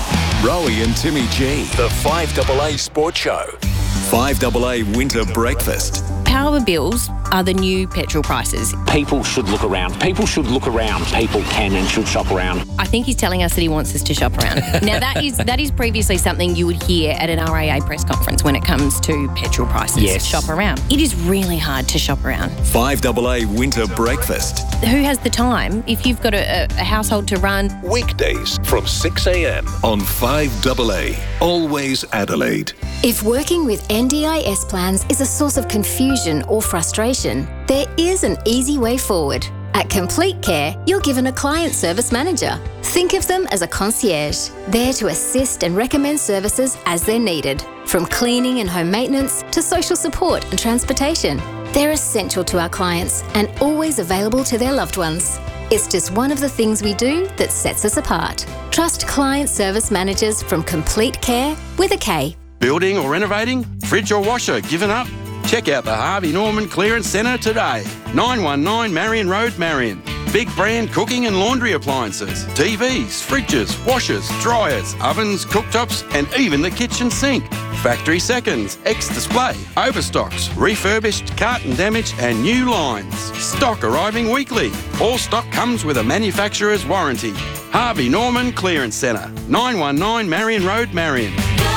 Rowie and Timmy G. The five A A Sports Show. five A A Winter Breakfast. Power bills are the new petrol prices. People should look around. People should look around. People can and should shop around. I think he's telling us that he wants us to shop around. Now, that is that is previously something you would hear at an R A A press conference when it comes to petrol prices. Yes. Shop around. It is really hard to shop around. five A A Winter Breakfast. Who has the time if you've got a, a household to run? Weekdays from six a m on five A A. Always Adelaide. If working with N D I S plans is a source of confusion or frustration, there is an easy way forward. At Complete Care, you're given a client service manager. Think of them as a concierge, there to assist and recommend services as they're needed, from cleaning and home maintenance to social support and transportation. They're essential to our clients and always available to their loved ones. It's just one of the things we do that sets us apart. Trust client service managers from Complete Care with a K. Building or renovating? Fridge or washer given up? Check out the Harvey Norman Clearance Centre today. nine one nine Marion Road, Marion. Big brand cooking and laundry appliances, T Vs, fridges, washers, dryers, ovens, cooktops, and even the kitchen sink. Factory seconds, ex-display, overstocks, refurbished, carton damage, and new lines. Stock arriving weekly. All stock comes with a manufacturer's warranty. Harvey Norman Clearance Centre, nine one nine Marion Road, Marion.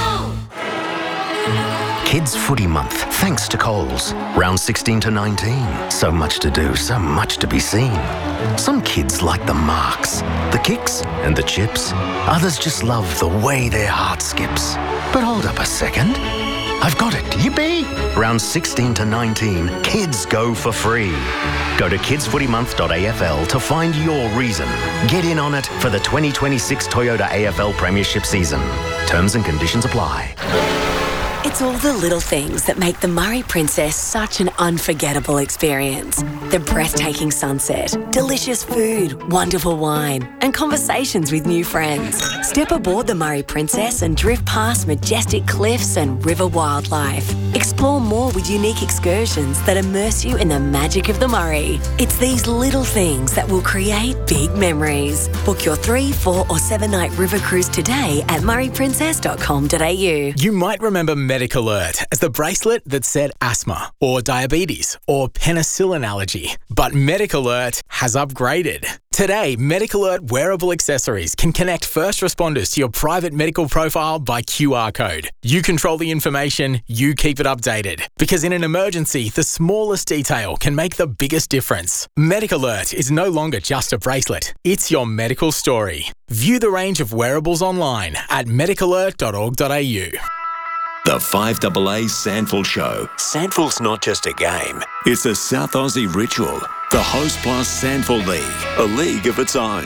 Kids Footy Month, thanks to Coles. Round sixteen to nineteen. So much to do, so much to be seen. Some kids like the marks, the kicks and the chips. Others just love the way their heart skips. But hold up a second. I've got it, yippee! Round sixteen to nineteen, kids go for free. Go to kids footy month dot a f l to find your reason. Get in on it for the twenty twenty-six Toyota A F L Premiership season. Terms and conditions apply. It's all the little things that make the Murray Princess such an unforgettable experience. The breathtaking sunset, delicious food, wonderful wine, and conversations with new friends. Step aboard the Murray Princess and drift past majestic cliffs and river wildlife. Explore more with unique excursions that immerse you in the magic of the Murray. It's these little things that will create big memories. Book your three, four, or seven night river cruise today at murray princess dot com dot a u. You might remember Medic Alert as the bracelet that said asthma or diabetes or penicillin allergy. But Medic Alert has upgraded. Today, Medic Alert wearable accessories can connect first responders to your private medical profile by Q R code. You control the information, you keep it updated. Because in an emergency, the smallest detail can make the biggest difference. Medic Alert is no longer just a bracelet. It's your medical story. View the range of wearables online at medic alert dot org dot a u. The five A A Sandful Show. Sandful's not just a game. It's a South Aussie ritual. The Host Plus Sandful League. A league of its own.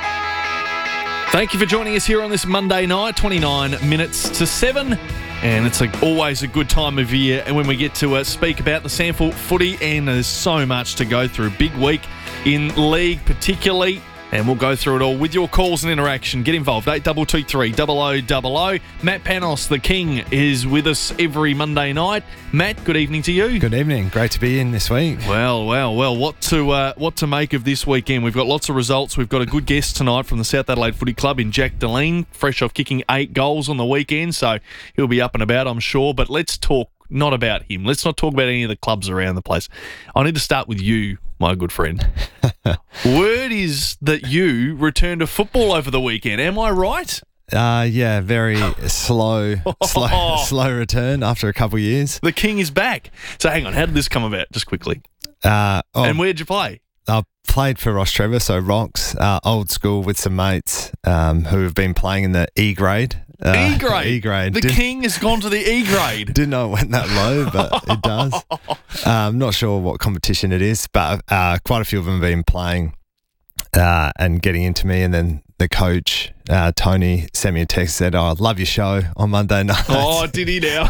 Thank you for joining us here on this Monday night, twenty-nine minutes to seven. And it's a, always a good time of year and when we get to uh, speak about the Sandful footy, and there's so much to go through. Big week in league particularly. And we'll go through it all with your calls and interaction. Get involved, eight two two three, double oh double oh. Matt Panos, the King, is with us every Monday night. Matt, good evening to you. Good evening. Great to be in this week. Well, well, well, what to uh, what to make of this weekend? We've got lots of results. We've got a good guest tonight from the South Adelaide Footy Club in Jack Deline, fresh off kicking eight goals on the weekend, so he'll be up and about, I'm sure. But let's talk not about him. Let's not talk about any of the clubs around the place. I need to start with you, my good friend. Word is that you returned to football over the weekend. Am I right? Uh, yeah, very slow, slow, slow return after a couple of years. The King is back. So hang on, how did this come about? Just quickly. Uh, oh, and where'd you play? I played for Ross Trevor, so Rocks, uh, old school with some mates um, who have been playing in the E grade. Uh, E grade. E grade. The Did, king has gone to the E grade. Didn't know it went that low, but it does. I'm um, not sure what competition it is, but uh, quite a few of them have been playing uh, and getting into me, and then the coach, uh, Tony, sent me a text, said, oh, I love your show on Monday night. Oh, did he now?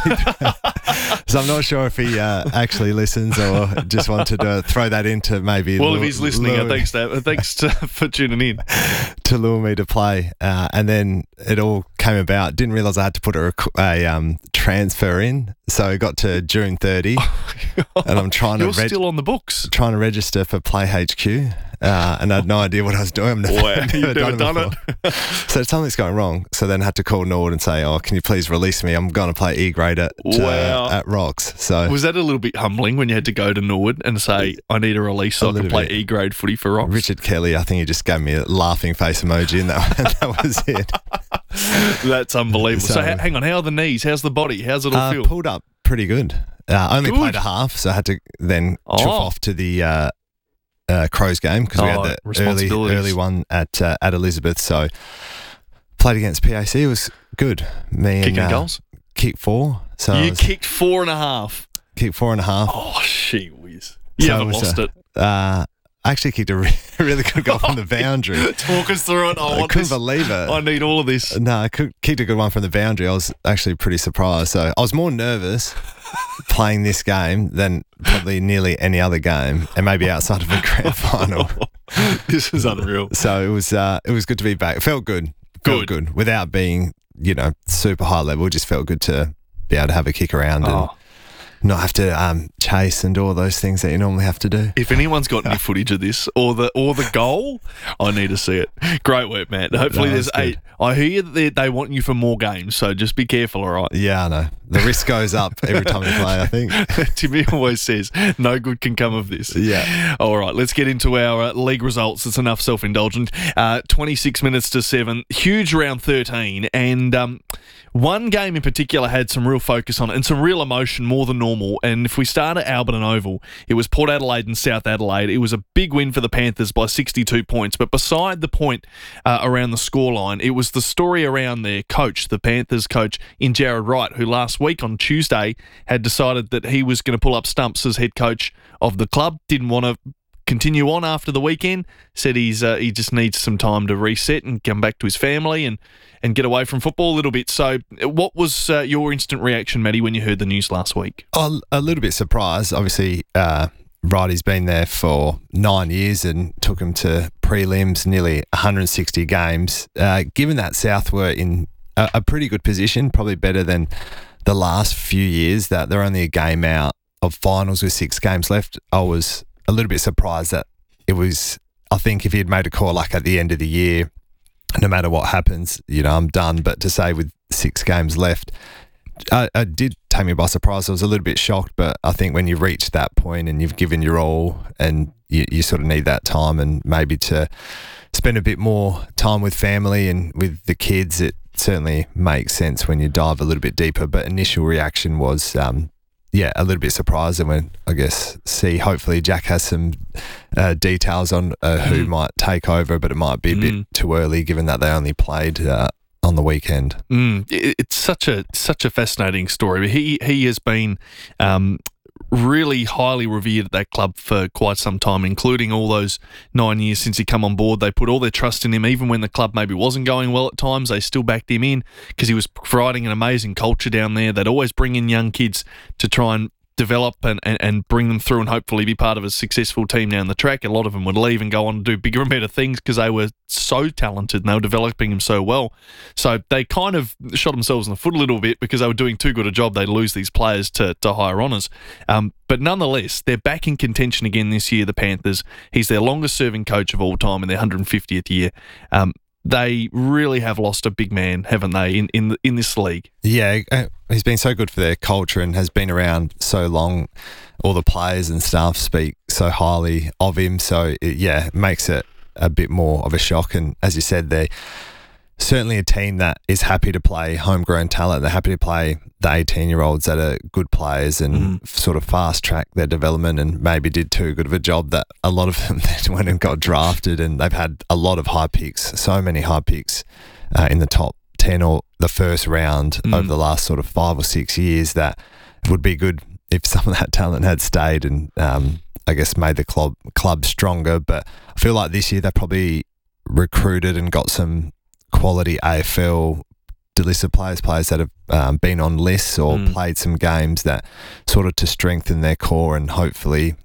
So I'm not sure if he uh, actually listens or just wanted to throw that into maybe... Well, lure, if he's listening, lure, thanks, to, thanks to, for tuning in. To lure me to play. Uh, and then it all came about. Didn't realise I had to put a, a um, transfer in. So it got to June thirtieth. And I'm trying You're to... You're still on the books. Trying to register for Play H Q. Uh, and I had no idea what I was doing. I've never, Wow, never you've never done, done it before. So something's going wrong. So then I had to call Nord and say, oh, can you please release me? I'm going to play E grade at, Wow. uh, at Rocks. So Was that a little bit humbling when you had to go to Norwood and say, I need a release so A I can little play bit. E grade footy for Rocks? Richard Kelly, I think he just gave me a laughing face emoji, and that, that was it. That's unbelievable. So, So- ha- hang on, how are the knees? How's the body? How's it all Uh, feel? pulled up pretty good. Uh, only Good. played a half, so I had to then Oh. chuff off to the uh, uh, Crows game because we Oh, had the early, responsibilities. early one at uh, at Elizabeth. So played against P A C. It was good. Me and Kicking uh, goals? kicked four. So I You was- kicked four and a half. kicked four and a half. Oh, she whiz. You So haven't it was, lost uh, it. Uh, I actually kicked a re- really good goal from the boundary. Talk us through it. I, I want couldn't this. believe it. I need all of this. No, I could, kicked a good one from the boundary. I was actually pretty surprised. So I was more nervous playing this game than probably nearly any other game, and maybe outside of a grand final. This is unreal. So it was uh, it was good to be back. It felt good. Felt Good. good. Without being, you know, super high level. It just felt good to be able to have a kick around and Oh. not have to um, chase and do all those things that you normally have to do. If anyone's got any footage of this or the or the goal, I need to see it. Great work, Matt. Hopefully No, there's that's eight. I hear that they, they want you for more games, so just be careful, all right? Yeah, I know. The risk goes up every time you play, I think. Timmy always says, no good can come of this. Yeah. All right, let's get into our uh, league results. It's enough self-indulgent. Uh, twenty-six minutes to seven. Huge round thirteen. And um, one game in particular had some real focus on it and some real emotion, more than normal. And if we start at Alberton Oval, it was Port Adelaide and South Adelaide. It was a big win for the Panthers by sixty-two points. But beside the point uh, around the scoreline, it was the story around their coach, the Panthers coach, in Jared Wright, who last week on Tuesday had decided that he was going to pull up stumps as head coach of the club. Didn't want to continue on after the weekend. Said he's uh, he just needs some time to reset and come back to his family and, and get away from football a little bit. So what was uh, your instant reaction, Matty, when you heard the news last week? Oh, a little bit surprised. Obviously, uh, Righty's been there for nine years and took him to prelims, nearly one hundred sixty games. Uh, given that South were in a, a pretty good position, probably better than the last few years, that they're only a game out of finals with six games left, I was a little bit surprised that it was, I think if he had made a call like at the end of the year, no matter what happens, you know, I'm done. But to say with six games left, I, I did take me by surprise. I was a little bit shocked, but I think when you reach that point and you've given your all and you, you sort of need that time and maybe to spend a bit more time with family and with the kids, it certainly makes sense when you dive a little bit deeper. But initial reaction was, um, yeah, a little bit surprised. And when I guess see, hopefully Jack has some uh, details on uh, who might take over, but it might be a bit too early given that they only played uh, on the weekend. Mm, it- it's such a such a fascinating story. He he has been um, really highly revered at that club for quite some time, including all those nine years since he come on board. They put all their trust in him, even when the club maybe wasn't going well at times. They still backed him in because he was providing an amazing culture down there. They'd always bring in young kids to try and develop and, and, and bring them through and hopefully be part of a successful team down the track. A lot of them would leave and go on to do bigger and better things because they were so talented and they were developing them so well. So they kind of shot themselves in the foot a little bit because they were doing too good a job. They'd lose these players to, to higher honours. Um, but nonetheless, they're back in contention again this year, the Panthers. He's their longest serving coach of all time in their one hundred fiftieth year. Um, they really have lost a big man, haven't they, in in, the, in this league? Yeah, uh, he's been so good for their culture and has been around so long. All the players and staff speak so highly of him. So, it, yeah, it makes it a bit more of a shock. And as you said, they certainly a team that is happy to play homegrown talent. They're happy to play the eighteen-year-olds that are good players and mm. sort of fast-track their development, and maybe did too good of a job that a lot of them went and got drafted, and they've had a lot of high picks, so many high picks uh, in the top ten or the first round mm. over the last sort of five or six years, that it would be good if some of that talent had stayed and um, I guess made the club, club stronger. But I feel like this year they probably recruited and got some quality A F L delisted players, players that have um, been on lists or mm. played some games, that sort of to strengthen their core, and hopefully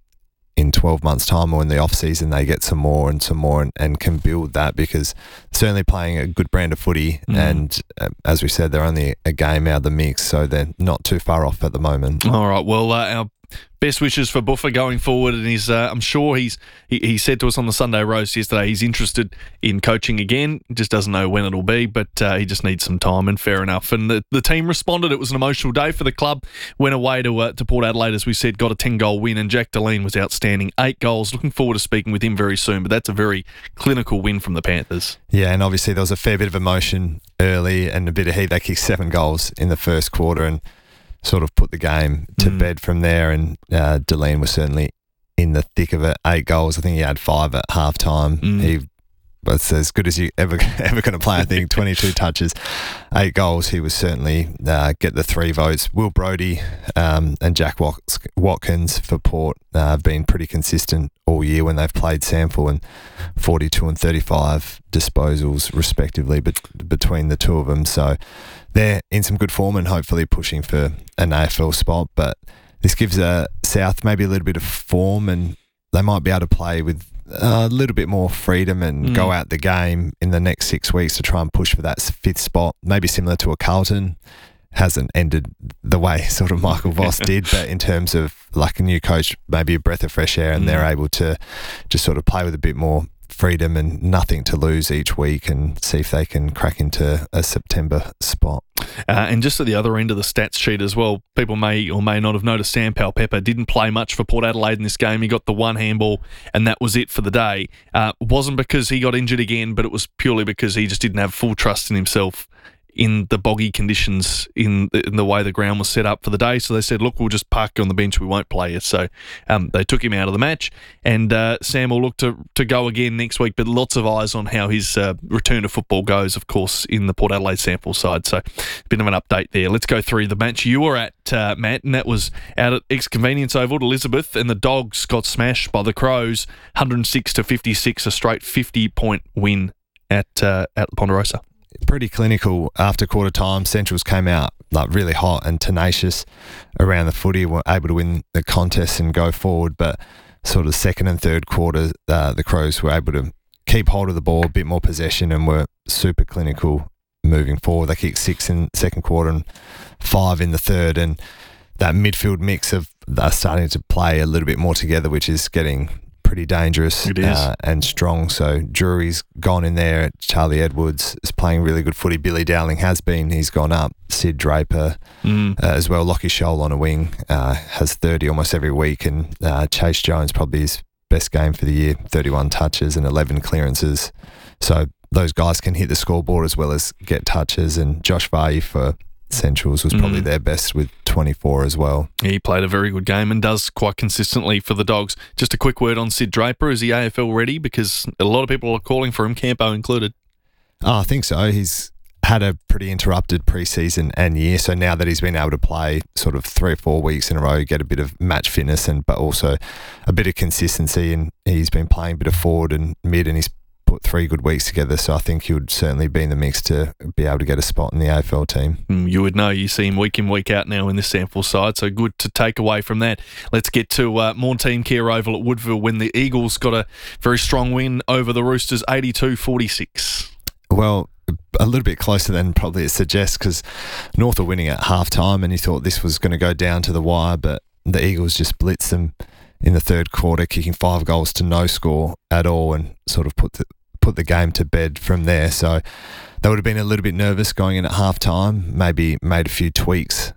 in twelve months' time or in the off-season they get some more and some more and, and can build that, because certainly playing a good brand of footy mm. and uh, as we said, they're only a game out of the mix, so they're not too far off at the moment. All right, well, uh, our best wishes for Buffer going forward, and he's, uh, I'm sure he's he, he said to us on the Sunday roast yesterday he's interested in coaching again. He just doesn't know when it'll be, but uh, he just needs some time, and fair enough. And the, the team responded. It was an emotional day for the club. Went away to uh, to Port Adelaide, as we said, got a ten-goal win, and Jack Deline was outstanding. Eight goals. Looking forward to speaking with him very soon, but that's a very clinical win from the Panthers. Yeah, and obviously there was a fair bit of emotion early and a bit of heat. They kicked seven goals in the first quarter and sort of put the game to mm. bed from there, and uh, Deline was certainly in the thick of it. Eight goals. I think he had five at half time. Mm. He was as good as you ever ever going to play, I think. twenty-two touches, eight goals. He was certainly uh, get the three votes. Will Brodie um, and Jack Watkins for Port uh, have been pretty consistent all year when they've played Sample, and forty-two and thirty-five disposals respectively but between the two of them. So they're in some good form and hopefully pushing for an A F L spot. But this gives uh, South maybe a little bit of form, and they might be able to play with a little bit more freedom and mm. go out the game in the next six weeks to try and push for that fifth spot. Maybe similar to a Carlton. Hasn't ended the way sort of Michael Voss did, but in terms of like a new coach, maybe a breath of fresh air, and mm. they're able to just sort of play with a bit more freedom and nothing to lose each week, and see if they can crack into a September spot. Uh, and just at the other end of the stats sheet as well, people may or may not have noticed Sam Powell-Pepper didn't play much for Port Adelaide in this game. He got the one handball and that was it for the day. Uh, wasn't because he got injured again, but it was purely because he just didn't have full trust in himself in the boggy conditions in the, in the way the ground was set up for the day. So they said, look, we'll just park you on the bench. We won't play you. So um, they took him out of the match, and uh, Sam will look to, to go again next week, but lots of eyes on how his uh, return to football goes, of course, in the Port Adelaide Sample side. So a bit of an update there. Let's go through the match you were at, uh, Matt, and that was out at Ex-Convenience Oval at Elizabeth, and the Dogs got smashed by the Crows, one hundred six to fifty-six, a straight fifty-point win at, uh, at Ponderosa. Pretty clinical after quarter time. Centrals came out like really hot and tenacious around the footy, were able to win the contest and go forward, but sort of second and third quarter, uh, the Crows were able to keep hold of the ball, a bit more possession, and were super clinical moving forward. They kicked six in the second quarter and five in the third, and that midfield mix of they're starting to play a little bit more together, which is getting pretty dangerous uh, and strong. So Drury's gone in there. Charlie Edwards is playing really good footy. Billy Dowling has been. He's gone up. Sid Draper mm. uh, as well. Lockie Scholl on a wing uh, has thirty almost every week, and uh, Chase Jones probably his best game for the year, thirty-one touches and eleven clearances. So those guys can hit the scoreboard as well as get touches, and Josh Vahi for Centrals was probably mm. their best with twenty-four as well. He played a very good game and does quite consistently for the Dogs. Just a quick word on Sid Draper. Is he A F L ready? Because a lot of people are calling for him, Campo included. Oh, I think so. He's had a pretty interrupted pre-season and year, so now that he's been able to play sort of three or four weeks in a row, get a bit of match fitness, and but also a bit of consistency, and he's been playing a bit of forward and mid, and he's put three good weeks together, so I think he would certainly be in the mix to be able to get a spot in the A F L team. Mm, you would know. You see him week in, week out now in this Sample side, so good to take away from that. Let's get to uh, Montine Care Oval at Woodville when the Eagles got a very strong win over the Roosters, eighty-two forty-six. Well, a little bit closer than probably it suggests, because North are winning at half-time, and you thought this was going to go down to the wire, but the Eagles just blitzed them in the third quarter, kicking five goals to no score at all, and sort of put the put the game to bed from there. So they would have been a little bit nervous going in at half time, maybe made a few tweaks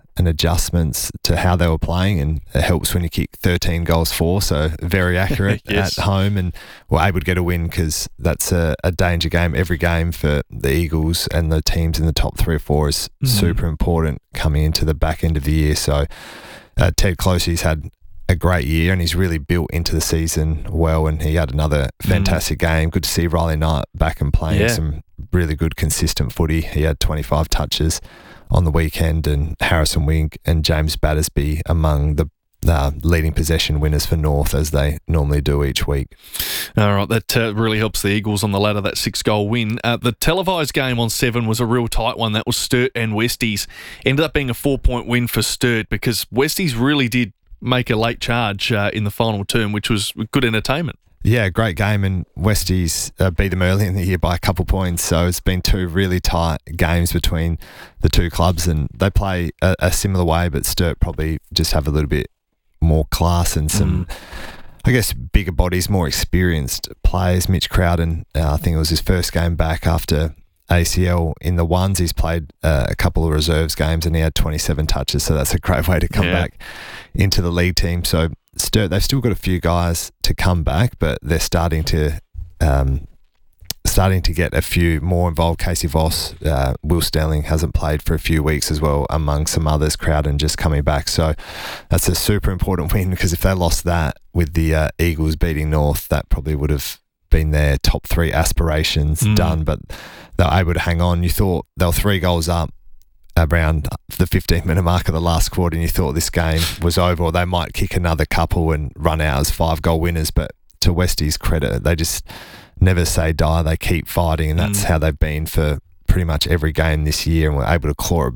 and adjustments to how they were playing, and it helps when you kick thirteen goals for, so very accurate yes. at home, and were able to get a win because that's a, a danger game. Every game for the Eagles and the teams in the top three or four is mm-hmm. super important coming into the back end of the year. So uh, Ted Closey's had a great year, and he's really built into the season well, and he had another fantastic mm. game. Good to see Riley Knight back and playing yeah. some really good consistent footy. He had twenty-five touches on the weekend, and Harrison Wink and James Battersby among the uh, leading possession winners for North, as they normally do each week. All right, that uh, really helps the Eagles on the ladder, that six-goal win. Uh, the televised game on Seven was a real tight one. That was Sturt and Westies. Ended up being a four-point win for Sturt because Westies really did make a late charge uh, in the final term, which was good entertainment. Yeah, great game, and Westies uh, beat them early in the year by a couple points, so it's been two really tight games between the two clubs, and they play a, a similar way, but Sturt probably just have a little bit more class and some, mm. I guess, bigger bodies, more experienced players. Mitch Crowden, uh, I think it was his first game back after A C L in the ones. He's played uh, a couple of reserves games, and he had twenty-seven touches, so that's a great way to come yeah. back into the league team. So Sturt, they've still got a few guys to come back, but they're starting to um, starting to get a few more involved. Casey Voss, uh, Will Sterling hasn't played for a few weeks as well, among some others. Crowden just coming back, so that's a super important win, because if they lost that with the uh, Eagles beating North, that probably would have been their top three aspirations mm. done, but they were able to hang on. You thought they were three goals up around the fifteen minute mark of the last quarter, and you thought this game was over, or they might kick another couple and run out as five goal winners. But to Westie's credit, they just never say die. They keep fighting, and that's mm. how they've been for pretty much every game this year, and were able to claw it